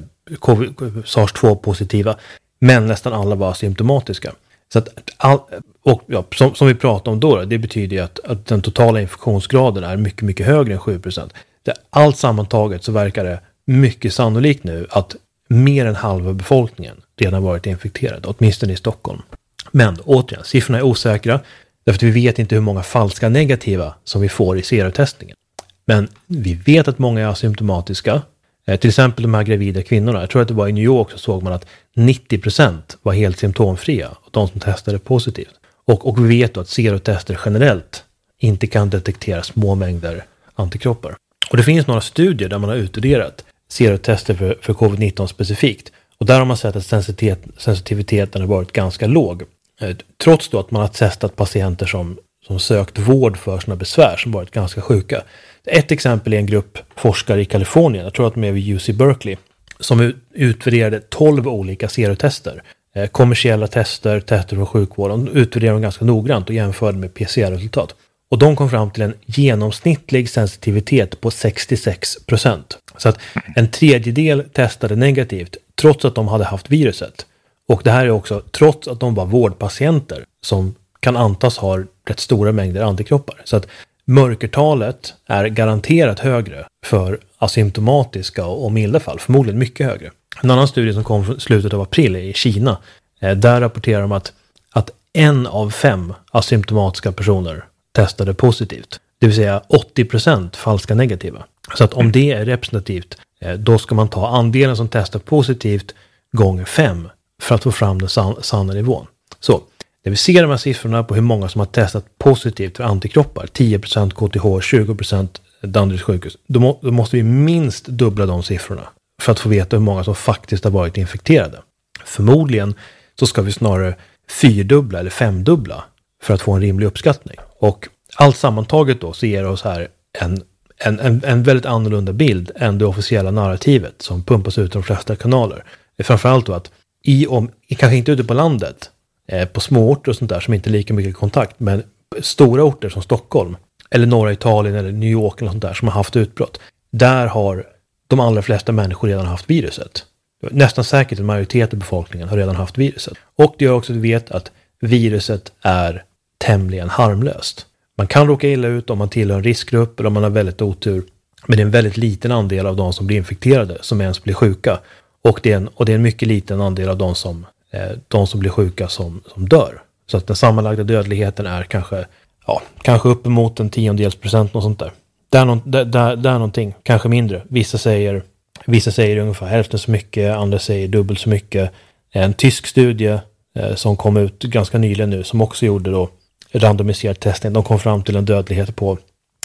SARS två positiva. Men nästan alla var symptomatiska. Så att all, och ja, som, som vi pratade om då, det betyder ju att, att den totala infektionsgraden är mycket, mycket högre än sju procent. Det, allt sammantaget så verkar det mycket sannolikt nu att mer än halva befolkningen redan varit infekterad, åtminstone i Stockholm. Men återigen, siffrorna är osäkra därför att vi vet inte hur många falska negativa som vi får i serotestningen. Men vi vet att många är asymptomatiska. Eh, till exempel de här gravida kvinnorna. Jag tror att det var i New York så såg man att nittio procent var helt symptomfria och de som testade positivt. Och, och vi vet då att serotester generellt inte kan detektera små mängder antikroppar. Och det finns några studier där man har utvärderat serotester för, för covid nitton specifikt. Och där har man sett att sensitivit, sensitiviteten har varit ganska låg. Eh, trots då att man har testat patienter som, som sökt vård för sina besvär som varit ganska sjuka. Ett exempel är en grupp forskare i Kalifornien, jag tror att de är vid U C Berkeley, som utvärderade tolv olika serotester. Eh, kommersiella tester, tester från sjukvården, utvärderade dem ganska noggrant och jämförde med P C R-resultat. Och de kom fram till en genomsnittlig sensitivitet på sextiosex procent. Så att en tredjedel testade negativt trots att de hade haft viruset. Och det här är också trots att de var vårdpatienter som kan antas ha rätt stora mängder antikroppar. Så att mörkertalet är garanterat högre för asymptomatiska och milda fall, förmodligen mycket högre. En annan studie som kom från slutet av april i Kina, där rapporterar de att, att en av fem asymptomatiska personer testade positivt. Det vill säga åttio procent falska negativa. Så att om det är representativt, då ska man ta andelen som testar positivt gånger fem för att få fram den san- sanna nivån. Så när vi ser de här siffrorna på hur många som har testat positivt för antikroppar, tio procent K T H, tjugo procent Danderyds sjukhus, då, må, då måste vi minst dubbla de siffrorna för att få veta hur många som faktiskt har varit infekterade. Förmodligen så ska vi snarare fyrdubbla eller femdubbla för att få en rimlig uppskattning. Och allt sammantaget då så ger oss här en, en, en, en väldigt annorlunda bild än det officiella narrativet som pumpas ut i de flesta kanaler. Framförallt då att i, om, kanske inte ute på landet, eh, på småorter och sånt där som inte är lika mycket kontakt, men stora orter som Stockholm eller norra Italien eller New York eller sånt där som har haft utbrott, där har de allra flesta människor redan haft viruset. Nästan säkert en majoritet av befolkningen har redan haft viruset. Och det gör också att vi vet att viruset är tämligen harmlöst. Man kan råka illa ut om man tillhör en riskgrupp eller om man har väldigt otur. Men det är en väldigt liten andel av de som blir infekterade som ens blir sjuka. Och det är en, och det är en mycket liten andel av de som, eh, de som blir sjuka som, som dör. Så att den sammanlagda dödligheten är kanske, ja, kanske uppemot en tiondels procent och sånt där. Där, någon, där, där, där någonting, kanske mindre. Vissa säger, vissa säger ungefär hälften så mycket, andra säger dubbelt så mycket. En tysk studie eh, som kom ut ganska nyligen nu som också gjorde då randomiserad testning. De kom fram till en dödlighet på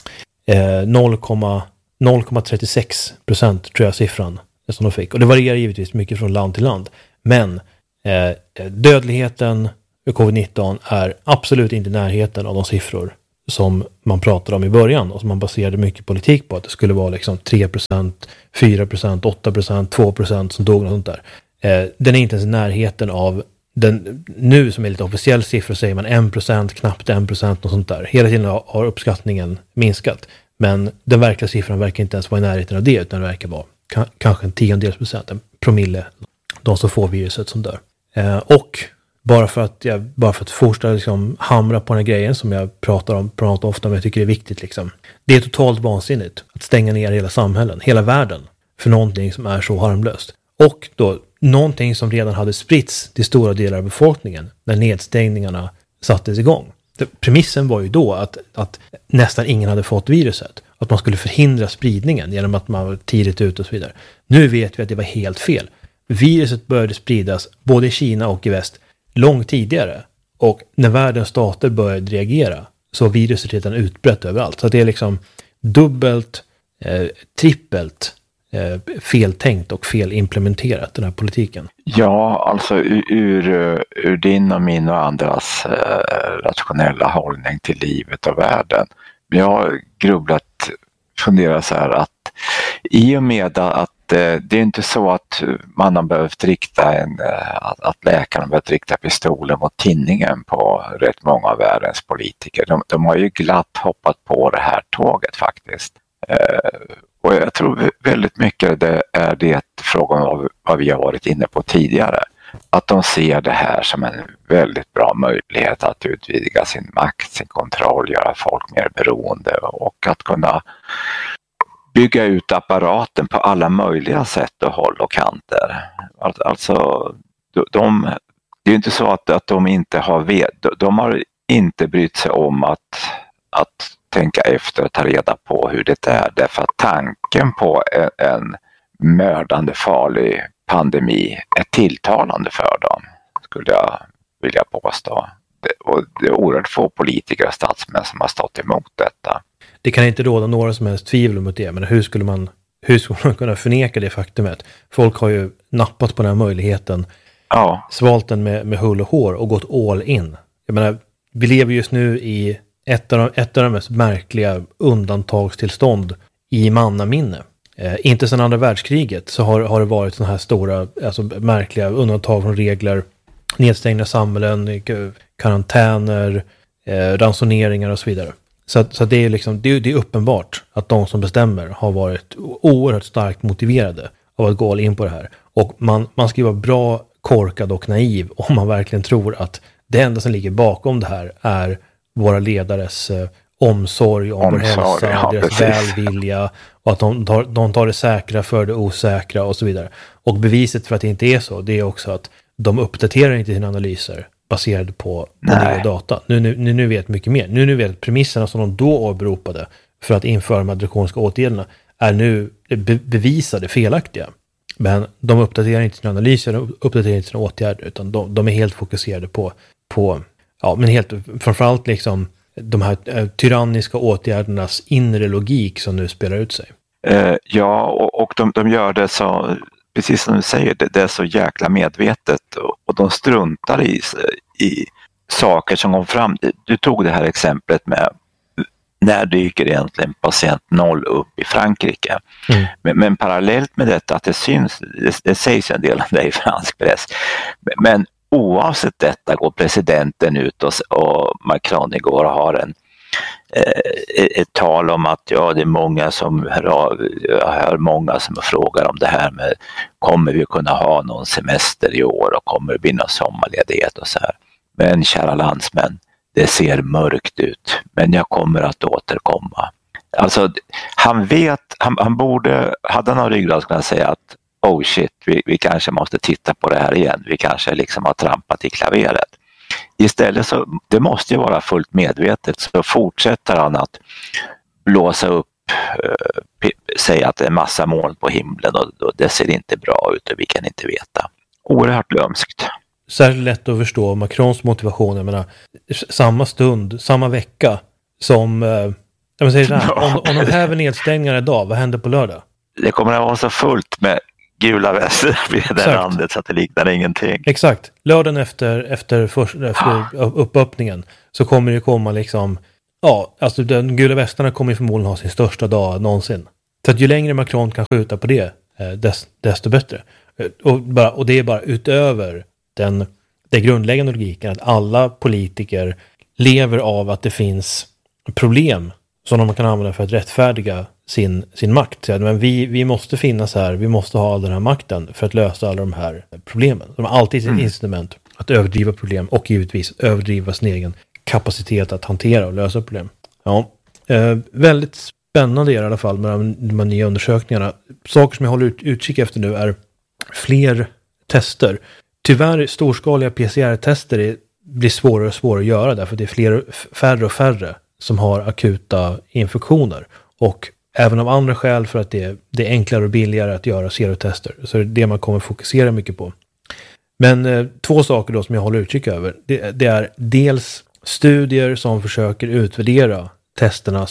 eh, noll komma trettiosex procent tror jag siffran som de fick. Och det varierar givetvis mycket från land till land. Men eh, dödligheten med covid nitton är absolut inte i närheten av de siffror som man pratade om i början och som man baserade mycket politik på. Att det skulle vara liksom tre procent, fyra procent, åtta procent, två procent som dog och sånt där. Eh, den är inte ens i närheten av den, nu som är lite officiell siffror säger man en procent, knappt en procent och sånt där. Hela tiden har uppskattningen minskat. Men den verkliga siffran verkar inte ens vara i närheten av det, utan det verkar vara k- kanske en tiondels procent, en promille, de som får viruset som dör. Eh, och bara för att jag bara för att fortsätta liksom hamra på den här grejen som jag pratar om pratar ofta men jag tycker det är viktigt liksom. Det är totalt vansinnigt att stänga ner hela samhällen, hela världen för någonting som är så harmlöst. Och då någonting som redan hade spritts till stora delar av befolkningen när nedstängningarna sattes igång. Premissen var ju då att, att nästan ingen hade fått viruset. Att man skulle förhindra spridningen genom att man var tidigt ut och så vidare. Nu vet vi att det var helt fel. Viruset började spridas både i Kina och i väst långt tidigare. Och när världens stater började reagera så var viruset redan utbrett överallt. Så det är liksom dubbelt, eh, trippelt eh, feltänkt och felimplementerat, den här politiken? Ja, alltså ur, ur, ur din och min och andras eh, rationella hållning till livet och världen. Jag har grubblat, funderat så här att i och med att eh, det är inte så att man har behövt rikta en, eh, att, att läkarna har behövt rikta pistolen mot tinningen på rätt många av världens politiker. De, de har ju glatt hoppat på det här tåget faktiskt. Eh, och jag tror väldigt mycket det är det frågan av vad vi har varit inne på tidigare. Att de ser det här som en väldigt bra möjlighet att utvidga sin makt, sin kontroll, göra folk mer beroende och att kunna bygga ut apparaten på alla möjliga sätt och håll och kanter. Alltså, de, det är inte så att, att de inte har vet, de har inte brytt sig om att, att tänka efter och ta reda på hur det är. Därför att tanken på en, en mördande farlig pandemi är tilltalande för dem, skulle jag vilja påstå. Och det är oerhört få politiker och statsmän som har stått emot detta. Det kan inte råda några som helst tvivel om det, men hur skulle man, hur skulle man kunna förneka det faktumet? Folk har ju nappat på den här möjligheten, ja. svalt den med, med hull och hår och gått all in. Jag menar, vi lever just nu i ett av de, ett av de mest märkliga undantagstillstånd i mannaminne. Eh, inte sedan andra världskriget så har, har det varit sådana här stora, alltså märkliga undantag från regler, nedstängda samhällen, karantäner, eh, ransoneringar och så vidare. Så, så det är liksom, det är, det är uppenbart att de som bestämmer har varit oerhört starkt motiverade av att gå all in på det här. Och man, man ska ju vara bra korkad och naiv om man verkligen tror att det enda som ligger bakom det här är våra ledares eh, omsorg om omsorg, vår hälsa, ja, deras precis. välvilja och att de tar, de tar det säkra för det osäkra och så vidare. Och beviset för att det inte är så, det är också att de uppdaterar inte sina analyser baserade på nya data. Nu, nu, nu vet mycket mer. Nu, nu vet premisserna som de då åberopade för att införa de drakoniska åtgärderna är nu be- bevisade felaktiga. Men de uppdaterar inte sina analyser, de uppdaterar inte sina åtgärder, utan de, de är helt fokuserade på, på ja, men helt, framförallt liksom de här eh, tyranniska åtgärdernas inre logik som nu spelar ut sig. Eh, ja, och, och de, de gör det så, precis som du säger, det, det är så jäkla medvetet och, och de struntar i, i saker som går fram. Du tog det här exemplet med när dyker egentligen patient noll upp i Frankrike. Mm. Men, men parallellt med detta att det syns, det, det sägs en del om det i fransk press. Men, men oavsett detta går presidenten ut och, och Macron igår har en eh, ett tal om att ja, det är många som hör av, jag hör många som frågar om det här med kommer vi kunna ha någon semester i år och kommer det bli någon sommarledighet och så här. Men kära landsmän, det ser mörkt ut, men jag kommer att återkomma. Alltså, han vet, han, han borde, hade han någon ryggrad skulle han säga att oh shit, vi, vi kanske måste titta på det här igen. Vi kanske liksom har trampat i klaveret. Istället så, det måste ju vara fullt medvetet, så fortsätter han att blåsa upp, eh, säga att det är en massa moln på himlen och, och det ser inte bra ut och vi kan inte veta. Oerhört lömskt. Särskilt lätt att förstå Macrons motivation. Jag menar, samma stund, samma vecka som, eh, jag säger så här, om, om de häver nedstängningar idag, vad händer på lördag? Det kommer att vara så fullt med gula väster vid det här landet så att det liknar ingenting. Exakt. Lördagen efter, efter, för, efter uppöppningen så kommer det komma liksom, ja, alltså den gula västarna kommer förmodligen ha sin största dag någonsin. Så att ju längre Macron kan skjuta på det, dest, desto bättre. Och, bara, och det är bara utöver den, den grundläggande logiken att alla politiker lever av att det finns problem som de kan använda för att rättfärdiga sin, sin makt. Så, men vi, vi måste finnas här, vi måste ha all den här makten för att lösa alla de här problemen. De har alltid ett mm. instrument att överdriva problem och givetvis överdriva sin egen kapacitet att hantera och lösa problem. Ja, eh, väldigt spännande är i alla fall med de, de här nya undersökningarna. Saker som jag håller ut, utkik efter nu är fler tester. Tyvärr storskaliga P C R-tester är, blir svårare och svårare att göra därför att det är fler, färre och färre som har akuta infektioner. Och även av andra skäl för att det är, det är enklare och billigare att göra serotester. Så det är det man kommer fokusera mycket på. Men eh, två saker då som jag håller utkik över. Det, det är dels studier som försöker utvärdera testernas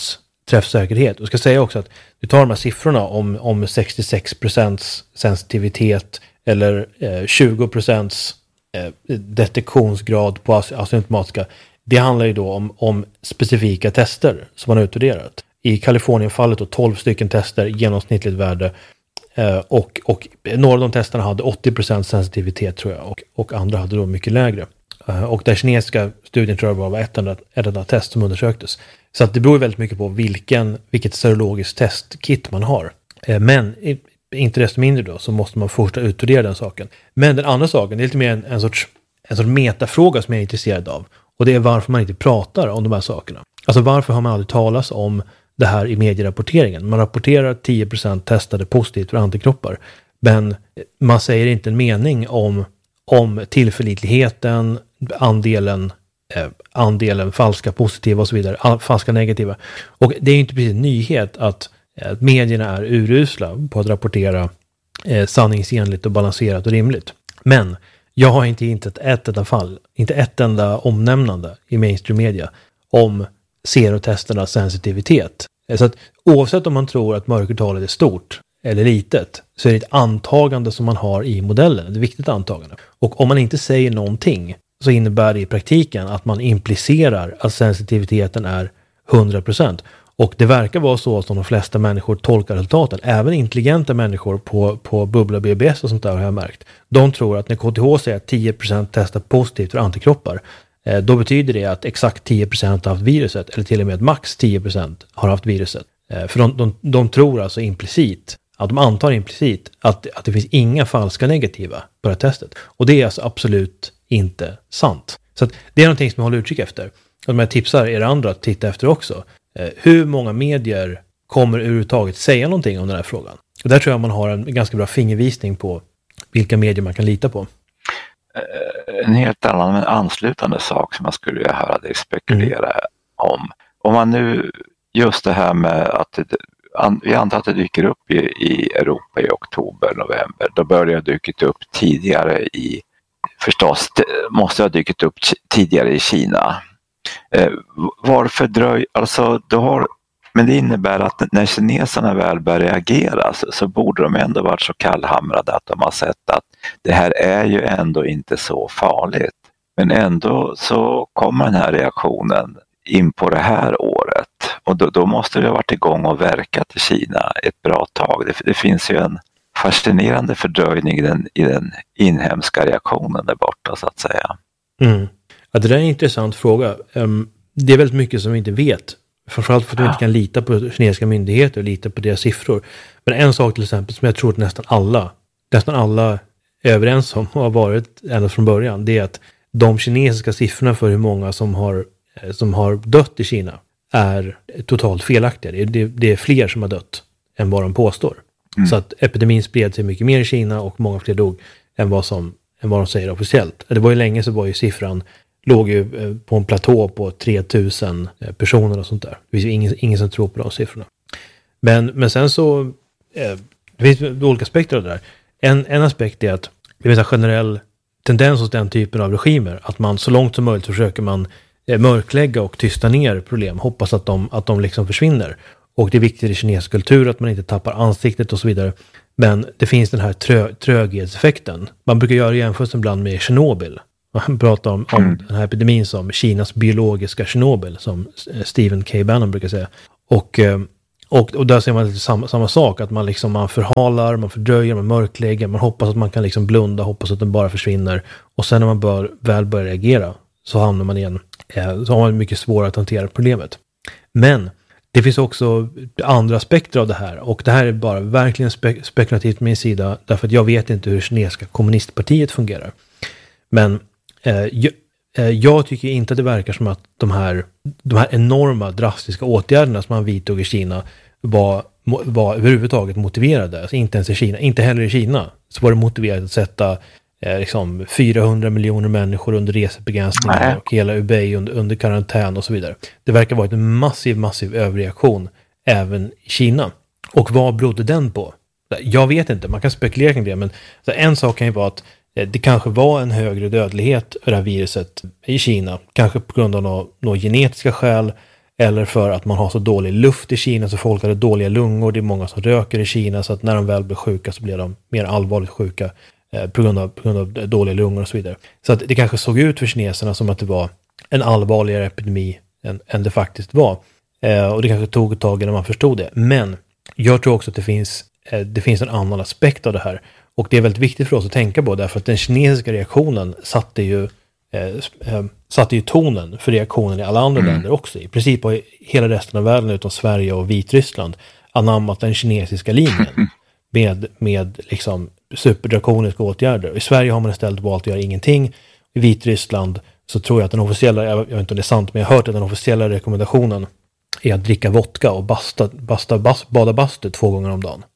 träffsäkerhet. Och ska säga också att du tar de här siffrorna om, om sextiosex procent sensitivitet eller eh, tjugo procent eh, detektionsgrad på asymptomatiska. Det handlar ju då om, om specifika tester som man har utvärderat. I Kalifornien-fallet då tolv stycken tester, genomsnittligt värde. Eh, och, och några av de testerna hade åttio procent sensitivitet tror jag. Och, och andra hade då mycket lägre. Eh, och den kinesiska studien tror jag bara var ett enda, ett enda test som undersöktes. Så att det beror väldigt mycket på vilken, vilket serologiskt testkit man har. Eh, men i, inte desto mindre då så måste man först utvärdera den saken. Men den andra saken, det är lite mer en, en sorts, en sorts metafråga som jag är intresserad av. Och det är varför man inte pratar om de här sakerna. Alltså varför har man aldrig talat om det här i medierapporteringen? Man rapporterar tio procent testade positivt för antikroppar. Men man säger inte en mening om, om tillförlitligheten, andelen, eh, andelen falska positiva och så vidare, all, falska negativa. Och det är inte precis en nyhet att, att medierna är urusla på att rapportera eh, sanningsenligt och balanserat och rimligt. Men jag har inte hittat ett enda fall, inte ett enda omnämnande i mainstream media om serotesternas sensitivitet. Så att oavsett om man tror att mörkertalet är stort eller litet så är det ett antagande som man har i modellen, ett viktigt antagande. Och om man inte säger någonting så innebär det i praktiken att man implicerar att sensitiviteten är hundra procent. Och det verkar vara så som de flesta människor tolkar resultaten. Även intelligenta människor på, på Bubbla B B S och sånt där har jag märkt. De tror att när K T H säger att tio procent testar positivt för antikroppar, eh, då betyder det att exakt tio procent har haft viruset. Eller till och med max tio procent har haft viruset. Eh, för de, de, de tror alltså implicit, att de antar implicit att, att det finns inga falska negativa på det här testet. Och det är alltså absolut inte sant. Så att det är någonting som jag håller utkik efter. Och jag tipsar er andra att titta efter också. Hur många medier kommer överhuvudtaget säga någonting om den här frågan? Och där tror jag man har en ganska bra fingervisning på vilka medier man kan lita på. En helt annan men anslutande sak som man skulle vilja höra dig spekulera mm. om. Om man nu, just det här med att det, vi antar att det dyker upp i, i Europa i oktober, november. Då började det dykt upp tidigare i, förstås, måste ha dykt upp tidigare i Kina. Eh, varför dröj, alltså du har, men det innebär att när kineserna väl börjar reagera så, så borde de ändå varit så kallhamrade att de har sett att det här är ju ändå inte så farligt. Men ändå så kommer den här reaktionen in på det här året och då, då måste det ha varit igång och verkat i Kina ett bra tag. Det, det finns ju en fascinerande fördröjning i den, i den inhemska reaktionen där borta så att säga. Mm. Ja, det där är en intressant fråga. Um, det är väldigt mycket som vi inte vet. Framförallt för att vi inte kan lita på kinesiska myndigheter och lita på deras siffror. Men en sak till exempel som jag tror att nästan alla, nästan alla är överens om och har varit ända från början. Det är att de kinesiska siffrorna för hur många som har, som har dött i Kina är totalt felaktiga. Det är, det, det är fler som har dött än vad de påstår. Mm. Så att epidemin spred sig mycket mer i Kina och många fler dog än vad, som, än vad de säger officiellt. Det var ju länge så var ju siffran låg ju på en platå på tre tusen personer och sånt där. Det finns ju ingen, ingen som tror på de siffrorna. Men, men sen så eh, det finns olika aspekter av det där. En, en aspekt är att det finns en generell tendens hos den typen av regimer att man så långt som möjligt försöker man eh, mörklägga och tysta ner problem. Hoppas att de, att de liksom försvinner. Och det är viktigt i kinesisk kultur att man inte tappar ansiktet och så vidare. Men det finns den här trö, tröghetseffekten. Man brukar göra jämförelsen ibland med Tjernobyl. Man pratar om, om den här epidemin som Kinas biologiska Tjernobyl, som Stephen K. Bannon brukar säga. Och, och, och där ser man lite samma, samma sak, att man, liksom, man förhalar, man fördröjer, man mörklägger, man hoppas att man kan liksom blunda, hoppas att den bara försvinner. Och sen när man bör, väl börjar reagera så hamnar man igen, så har man mycket svårare att hantera problemet. Men det finns också andra aspekter av det här, och det här är bara verkligen spe- spekulativt på min sida, därför att jag vet inte hur kinesiska kommunistpartiet fungerar. Men eh, jag, eh, jag tycker inte att det verkar som att de här, de här enorma drastiska åtgärderna som man vidtog i Kina var, var överhuvudtaget motiverade. Alltså inte ens i Kina, inte heller i Kina så var det motiverat att sätta eh, liksom fyrahundra miljoner människor under resebegränsningar Nej. och hela Hubei under, under karantän och så vidare. Det verkar vara en massiv, massiv överreaktion även i Kina. Och vad berodde den på? Jag vet inte, man kan spekulera kring det, men så en sak kan ju vara att det kanske var en högre dödlighet för det här viruset i Kina. Kanske på grund av några, några genetiska skäl eller för att man har så dålig luft i Kina så folk har dåliga lungor. Det är många som röker i Kina så att när de väl blir sjuka så blir de mer allvarligt sjuka eh, på, grund av, på grund av dåliga lungor och så vidare. Så att det kanske såg ut för kineserna som att det var en allvarligare epidemi än, än det faktiskt var. Eh, och det kanske tog ett tag innan man förstod det. Men jag tror också att det finns, eh, det finns en annan aspekt av det här. Och det är väldigt viktigt för oss att tänka på därför att den kinesiska reaktionen satte ju, eh, eh, satte ju tonen för reaktionen i alla andra mm. länder också. I princip har hela resten av världen utom Sverige och Vitryssland anammat den kinesiska linjen med, med liksom superdrakoniska åtgärder. I Sverige har man istället valt att göra ingenting. I Vitryssland så tror jag att den officiella, jag vet inte om det är sant, men jag har hört att den officiella rekommendationen är att dricka vodka och basta, basta, bas, bada bastu två gånger om dagen.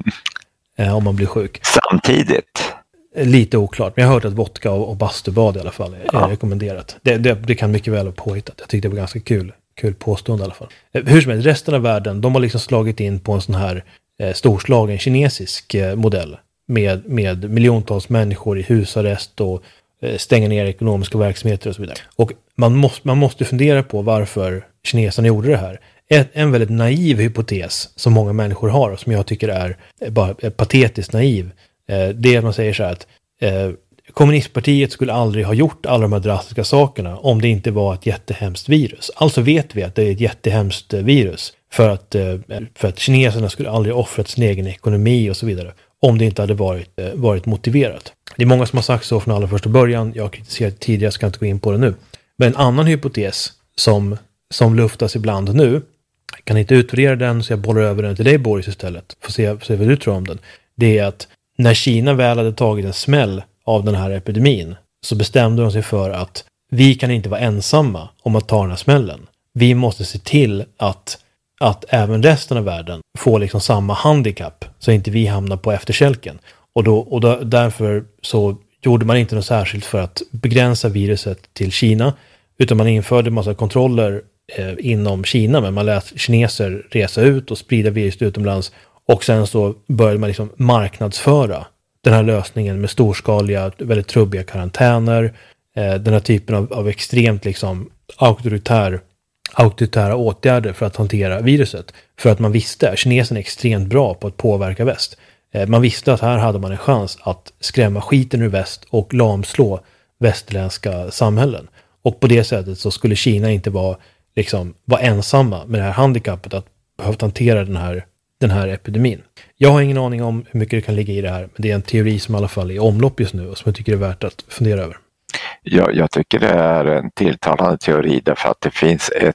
eh, om man blir sjuk. Samtidigt? Lite oklart, men jag har hört att vodka och, och bastubad i alla fall är, ja. är rekommenderat. Det, det, det kan mycket väl ha påhittat. Jag tyckte det var ganska kul, kul påstående i alla fall. Eh, hur som helst, resten av världen, de har liksom slagit in på en sån här eh, storslagen kinesisk eh, modell med, med miljontals människor i husarrest och stänga ner ekonomiska verksamheter och så vidare. Och man måste, man måste fundera på varför kineserna gjorde det här. En, en väldigt naiv hypotes som många människor har och som jag tycker är bara är patetiskt naiv. Eh, det är att man säger så här att eh, kommunistpartiet skulle aldrig ha gjort alla de här drastiska sakerna om det inte var ett jättehemskt virus. Alltså vet vi att det är ett jättehemskt virus för att, eh, för att kineserna skulle aldrig offrat sin egen ekonomi och så vidare om det inte hade varit, eh, varit motiverat. Det är många som har sagt så från allra första början. Jag har kritiserat tidigare, ska inte gå in på det nu. Men en annan hypotes som, som luftas ibland nu, jag kan inte utvärdera den så jag bollar över den till dig Boris istället. Får se, se vad du tror om den. Det är att när Kina väl hade tagit en smäll av den här epidemin så bestämde de sig för att vi kan inte vara ensamma om att ta den här smällen. Vi måste se till att, att även resten av världen får liksom samma handikapp så inte vi hamnar på efterkälken. Och, då, och då, därför så gjorde man inte något särskilt för att begränsa viruset till Kina utan man införde en massa kontroller eh, inom Kina men man lät kineser resa ut och sprida viruset utomlands och sen så började man liksom marknadsföra den här lösningen med storskaliga, väldigt trubbiga karantäner, eh, den här typen av, av extremt liksom auktoritär, auktoritära åtgärder för att hantera viruset. För att man visste, kineserna är extremt bra på att påverka väst. Man visste att här hade man en chans att skrämma skiten ur väst och lamslå västerländska samhällen. Och på det sättet så skulle Kina inte vara, liksom, vara ensamma med det här handikappet att behöva hantera den här, den här epidemin. Jag har ingen aning om hur mycket det kan ligga i det här, men det är en teori som i alla fall är i omlopp just nu och som jag tycker är värt att fundera över. Ja, jag tycker det är en tilltalande teori därför att det finns ett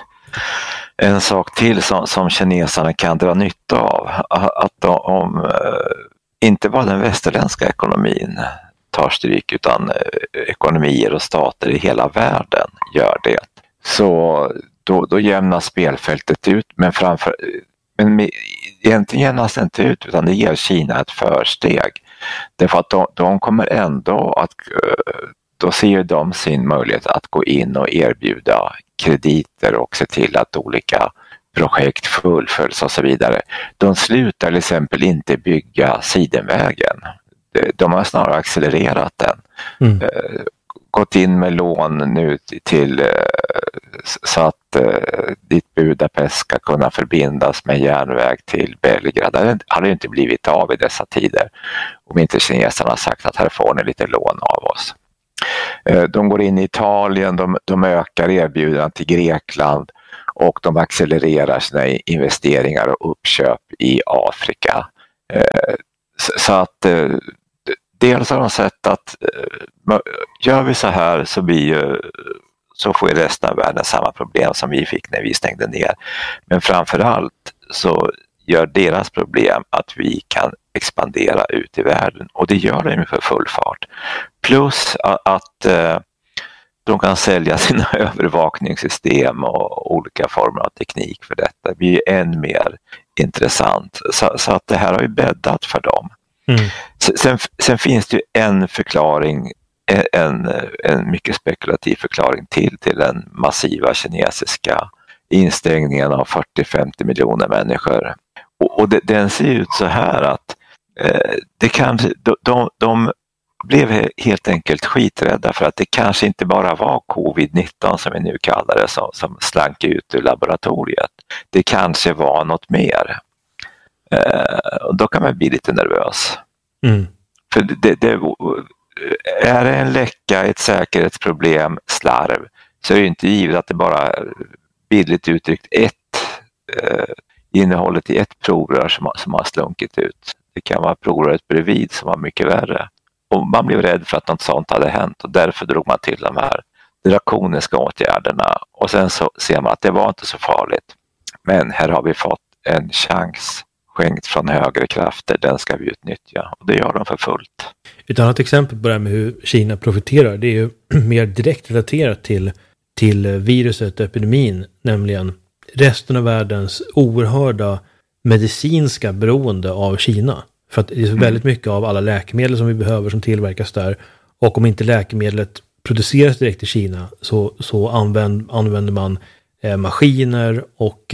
En sak till som, som kineserna kan dra nytta av, att de, om eh, inte bara den västerländska ekonomin tar stryk utan eh, ekonomier och stater i hela världen gör det. Så då, då jämnas spelfältet ut, men, framför, men med, egentligen jämnas det inte ut utan det ger Kina ett försteg. Därför att de, de kommer ändå att, då ser de sin möjlighet att gå in och erbjuda krediter och se till att olika projekt fullföljs och så vidare. De slutar till exempel inte bygga Sidenvägen. De har snarare accelererat den. Mm. Gått in med lån nu till så att ditt Budapest ska kunna förbindas med järnväg till Belgrad. Det hade ju inte blivit av i dessa tider om inte kineserna har sagt att här får ni lite lån av oss. De går in i Italien, de, de ökar erbjudandet till Grekland och de accelererar sina investeringar och uppköp i Afrika. Så att dels har de sett att gör vi så här så, blir, så får resten av världen samma problem som vi fick när vi stängde ner. Men framförallt så gör deras problem att vi kan expandera ut i världen och det gör de för full fart. Plus att, att de kan sälja sina övervakningssystem och olika former av teknik för detta. Det blir än mer intressant. Så, så att det här har ju bäddat för dem. Mm. Sen, sen finns det ju en förklaring, en, en mycket spekulativ förklaring till till den massiva kinesiska instängningen av fyrtio till femtio miljoner människor. Och, och det, den ser ut så här att eh, det kan, de, de, de blev helt enkelt skiträdda för att det kanske inte bara var covid nitton som vi nu kallar det som, som slank ut ur laboratoriet. Det kanske var något mer. Eh, och då kan man bli lite nervös. Mm. För det, det, är det en läcka, ett säkerhetsproblem, slarv, så är det inte givet att det bara bildligt uttryckt ett eh, innehållet i ett provrör som, som har slunkit ut. Det kan vara provröret bredvid som var mycket värre. Och man blev rädd för att något sånt hade hänt och därför drog man till de här drakoniska åtgärderna. Och sen så ser man att det var inte så farligt. Men här har vi fått en chans skänkt från högre krafter. Den ska vi utnyttja och det gör de för fullt. Ett annat exempel på det här med hur Kina profiterar, det är ju mer direkt relaterat till, till viruset och epidemin, nämligen resten av världens oerhörda medicinska beroende av Kina. För att det är så väldigt mycket av alla läkemedel som vi behöver som tillverkas där. Och om inte läkemedlet produceras direkt i Kina så, så använd, använder man eh, maskiner och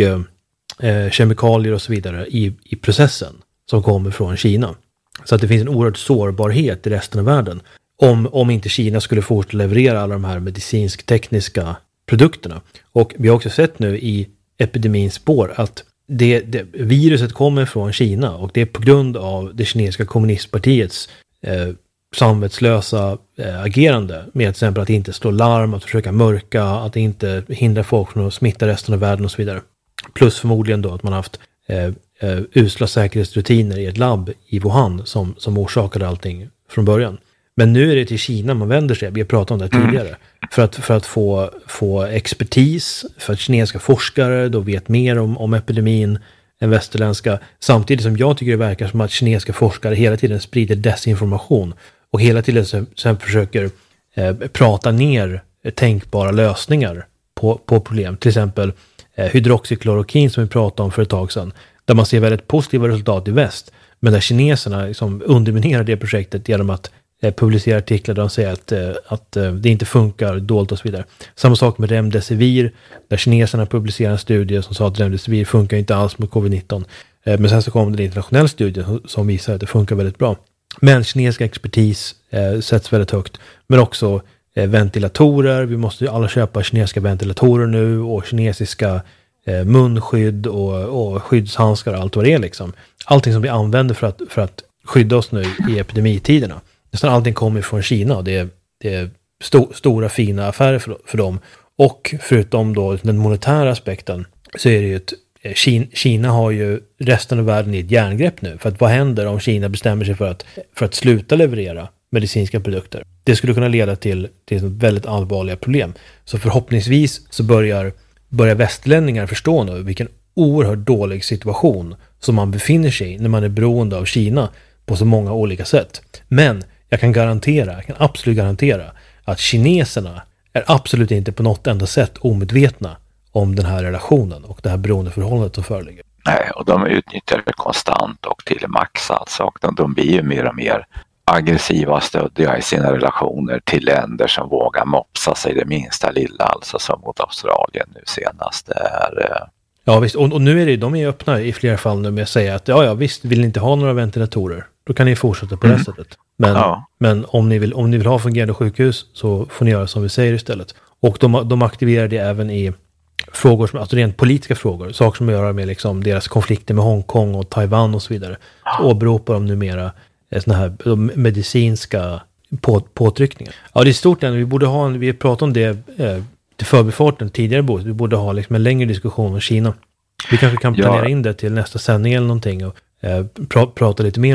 eh, kemikalier och så vidare i, i processen som kommer från Kina. Så att det finns en oerhörd sårbarhet i resten av världen. Om, om inte Kina skulle fortsätta leverera alla de här medicinsk-tekniska produkterna. Och vi har också sett nu i epidemins spår att Det, det, viruset kommer från Kina och det är på grund av det kinesiska kommunistpartiets eh, samvetslösa eh, agerande med till exempel att inte slå larm, att försöka mörka, att inte hindra folk från att smitta resten av världen och så vidare. Plus förmodligen då att man haft eh, eh, usla säkerhetsrutiner i ett labb i Wuhan som, som orsakade allting från början. Men nu är det till Kina man vänder sig, vi har pratat om det tidigare, mm. för att, för att få, få expertis, för att kinesiska forskare då vet mer om, om epidemin än västerländska, samtidigt som jag tycker det verkar som att kinesiska forskare hela tiden sprider desinformation och hela tiden sen, sen försöker eh, prata ner tänkbara lösningar på, på problem. Till exempel eh, hydroxyklorokin som vi pratade om för ett tag sedan, där man ser väldigt positiva resultat i väst, men där kineserna liksom underminerar det projektet genom att publicerar artiklar där de säger att, att det inte funkar dolt och så vidare. Samma sak med remdesivir, där kineserna publicerar en studie som sa att remdesivir funkar inte alls mot covid nitton. Men sen så kom det en internationell studie som visar att det funkar väldigt bra. Men kinesisk expertis eh, sätts väldigt högt. Men också eh, ventilatorer. Vi måste ju alla köpa kinesiska ventilatorer nu och kinesiska eh, munskydd och, och skyddshandskar och allt vad det är liksom. Allting som vi använder för att, för att skydda oss nu i epidemitiderna. Nästan allting kommer från Kina och det är, det är sto, stora fina affärer för, för dem. Och förutom då den monetära aspekten så är det ju ett Kina, Kina har ju resten av världen i ett järngrepp nu. För att vad händer om Kina bestämmer sig för att, för att sluta leverera medicinska produkter? Det skulle kunna leda till, till väldigt allvarliga problem. Så förhoppningsvis så börjar, börjar västlänningar förstå nu vilken oerhört dålig situation som man befinner sig i när man är beroende av Kina på så många olika sätt. Men jag kan garantera, jag kan absolut garantera att kineserna är absolut inte på något enda sätt omedvetna om den här relationen och det här beroendeförhållandet som föreligger. Nej, och de utnyttjar det konstant och till max alltså. Och de, de blir ju mer och mer aggressiva och stöddiga i sina relationer till länder som vågar mopsa sig det minsta lilla, alltså som mot Australien nu senast. Det är, ja visst, och, och nu är det, de är öppna i flera fall nu med att säga att ja, ja visst, vill ni inte ha några ventilatorer, då kan ni fortsätta på mm. det sättet. Men, ja. men om, ni vill, om ni vill ha fungerande sjukhus så får ni göra som vi säger istället. Och de, de aktiverar det även i frågor som, alltså rent politiska frågor, saker som gör med liksom deras konflikter med Hongkong och Taiwan och så vidare. Så åberopar de numera såna här medicinska på, påtryckningar. Ja, det är stort än. Vi borde ha en, vi pratade om det eh, till förbifarten tidigare bort. Vi borde ha liksom en längre diskussion om Kina. Vi kanske kan planera ja. in det till nästa sändning eller någonting och eh, pra, prata lite mer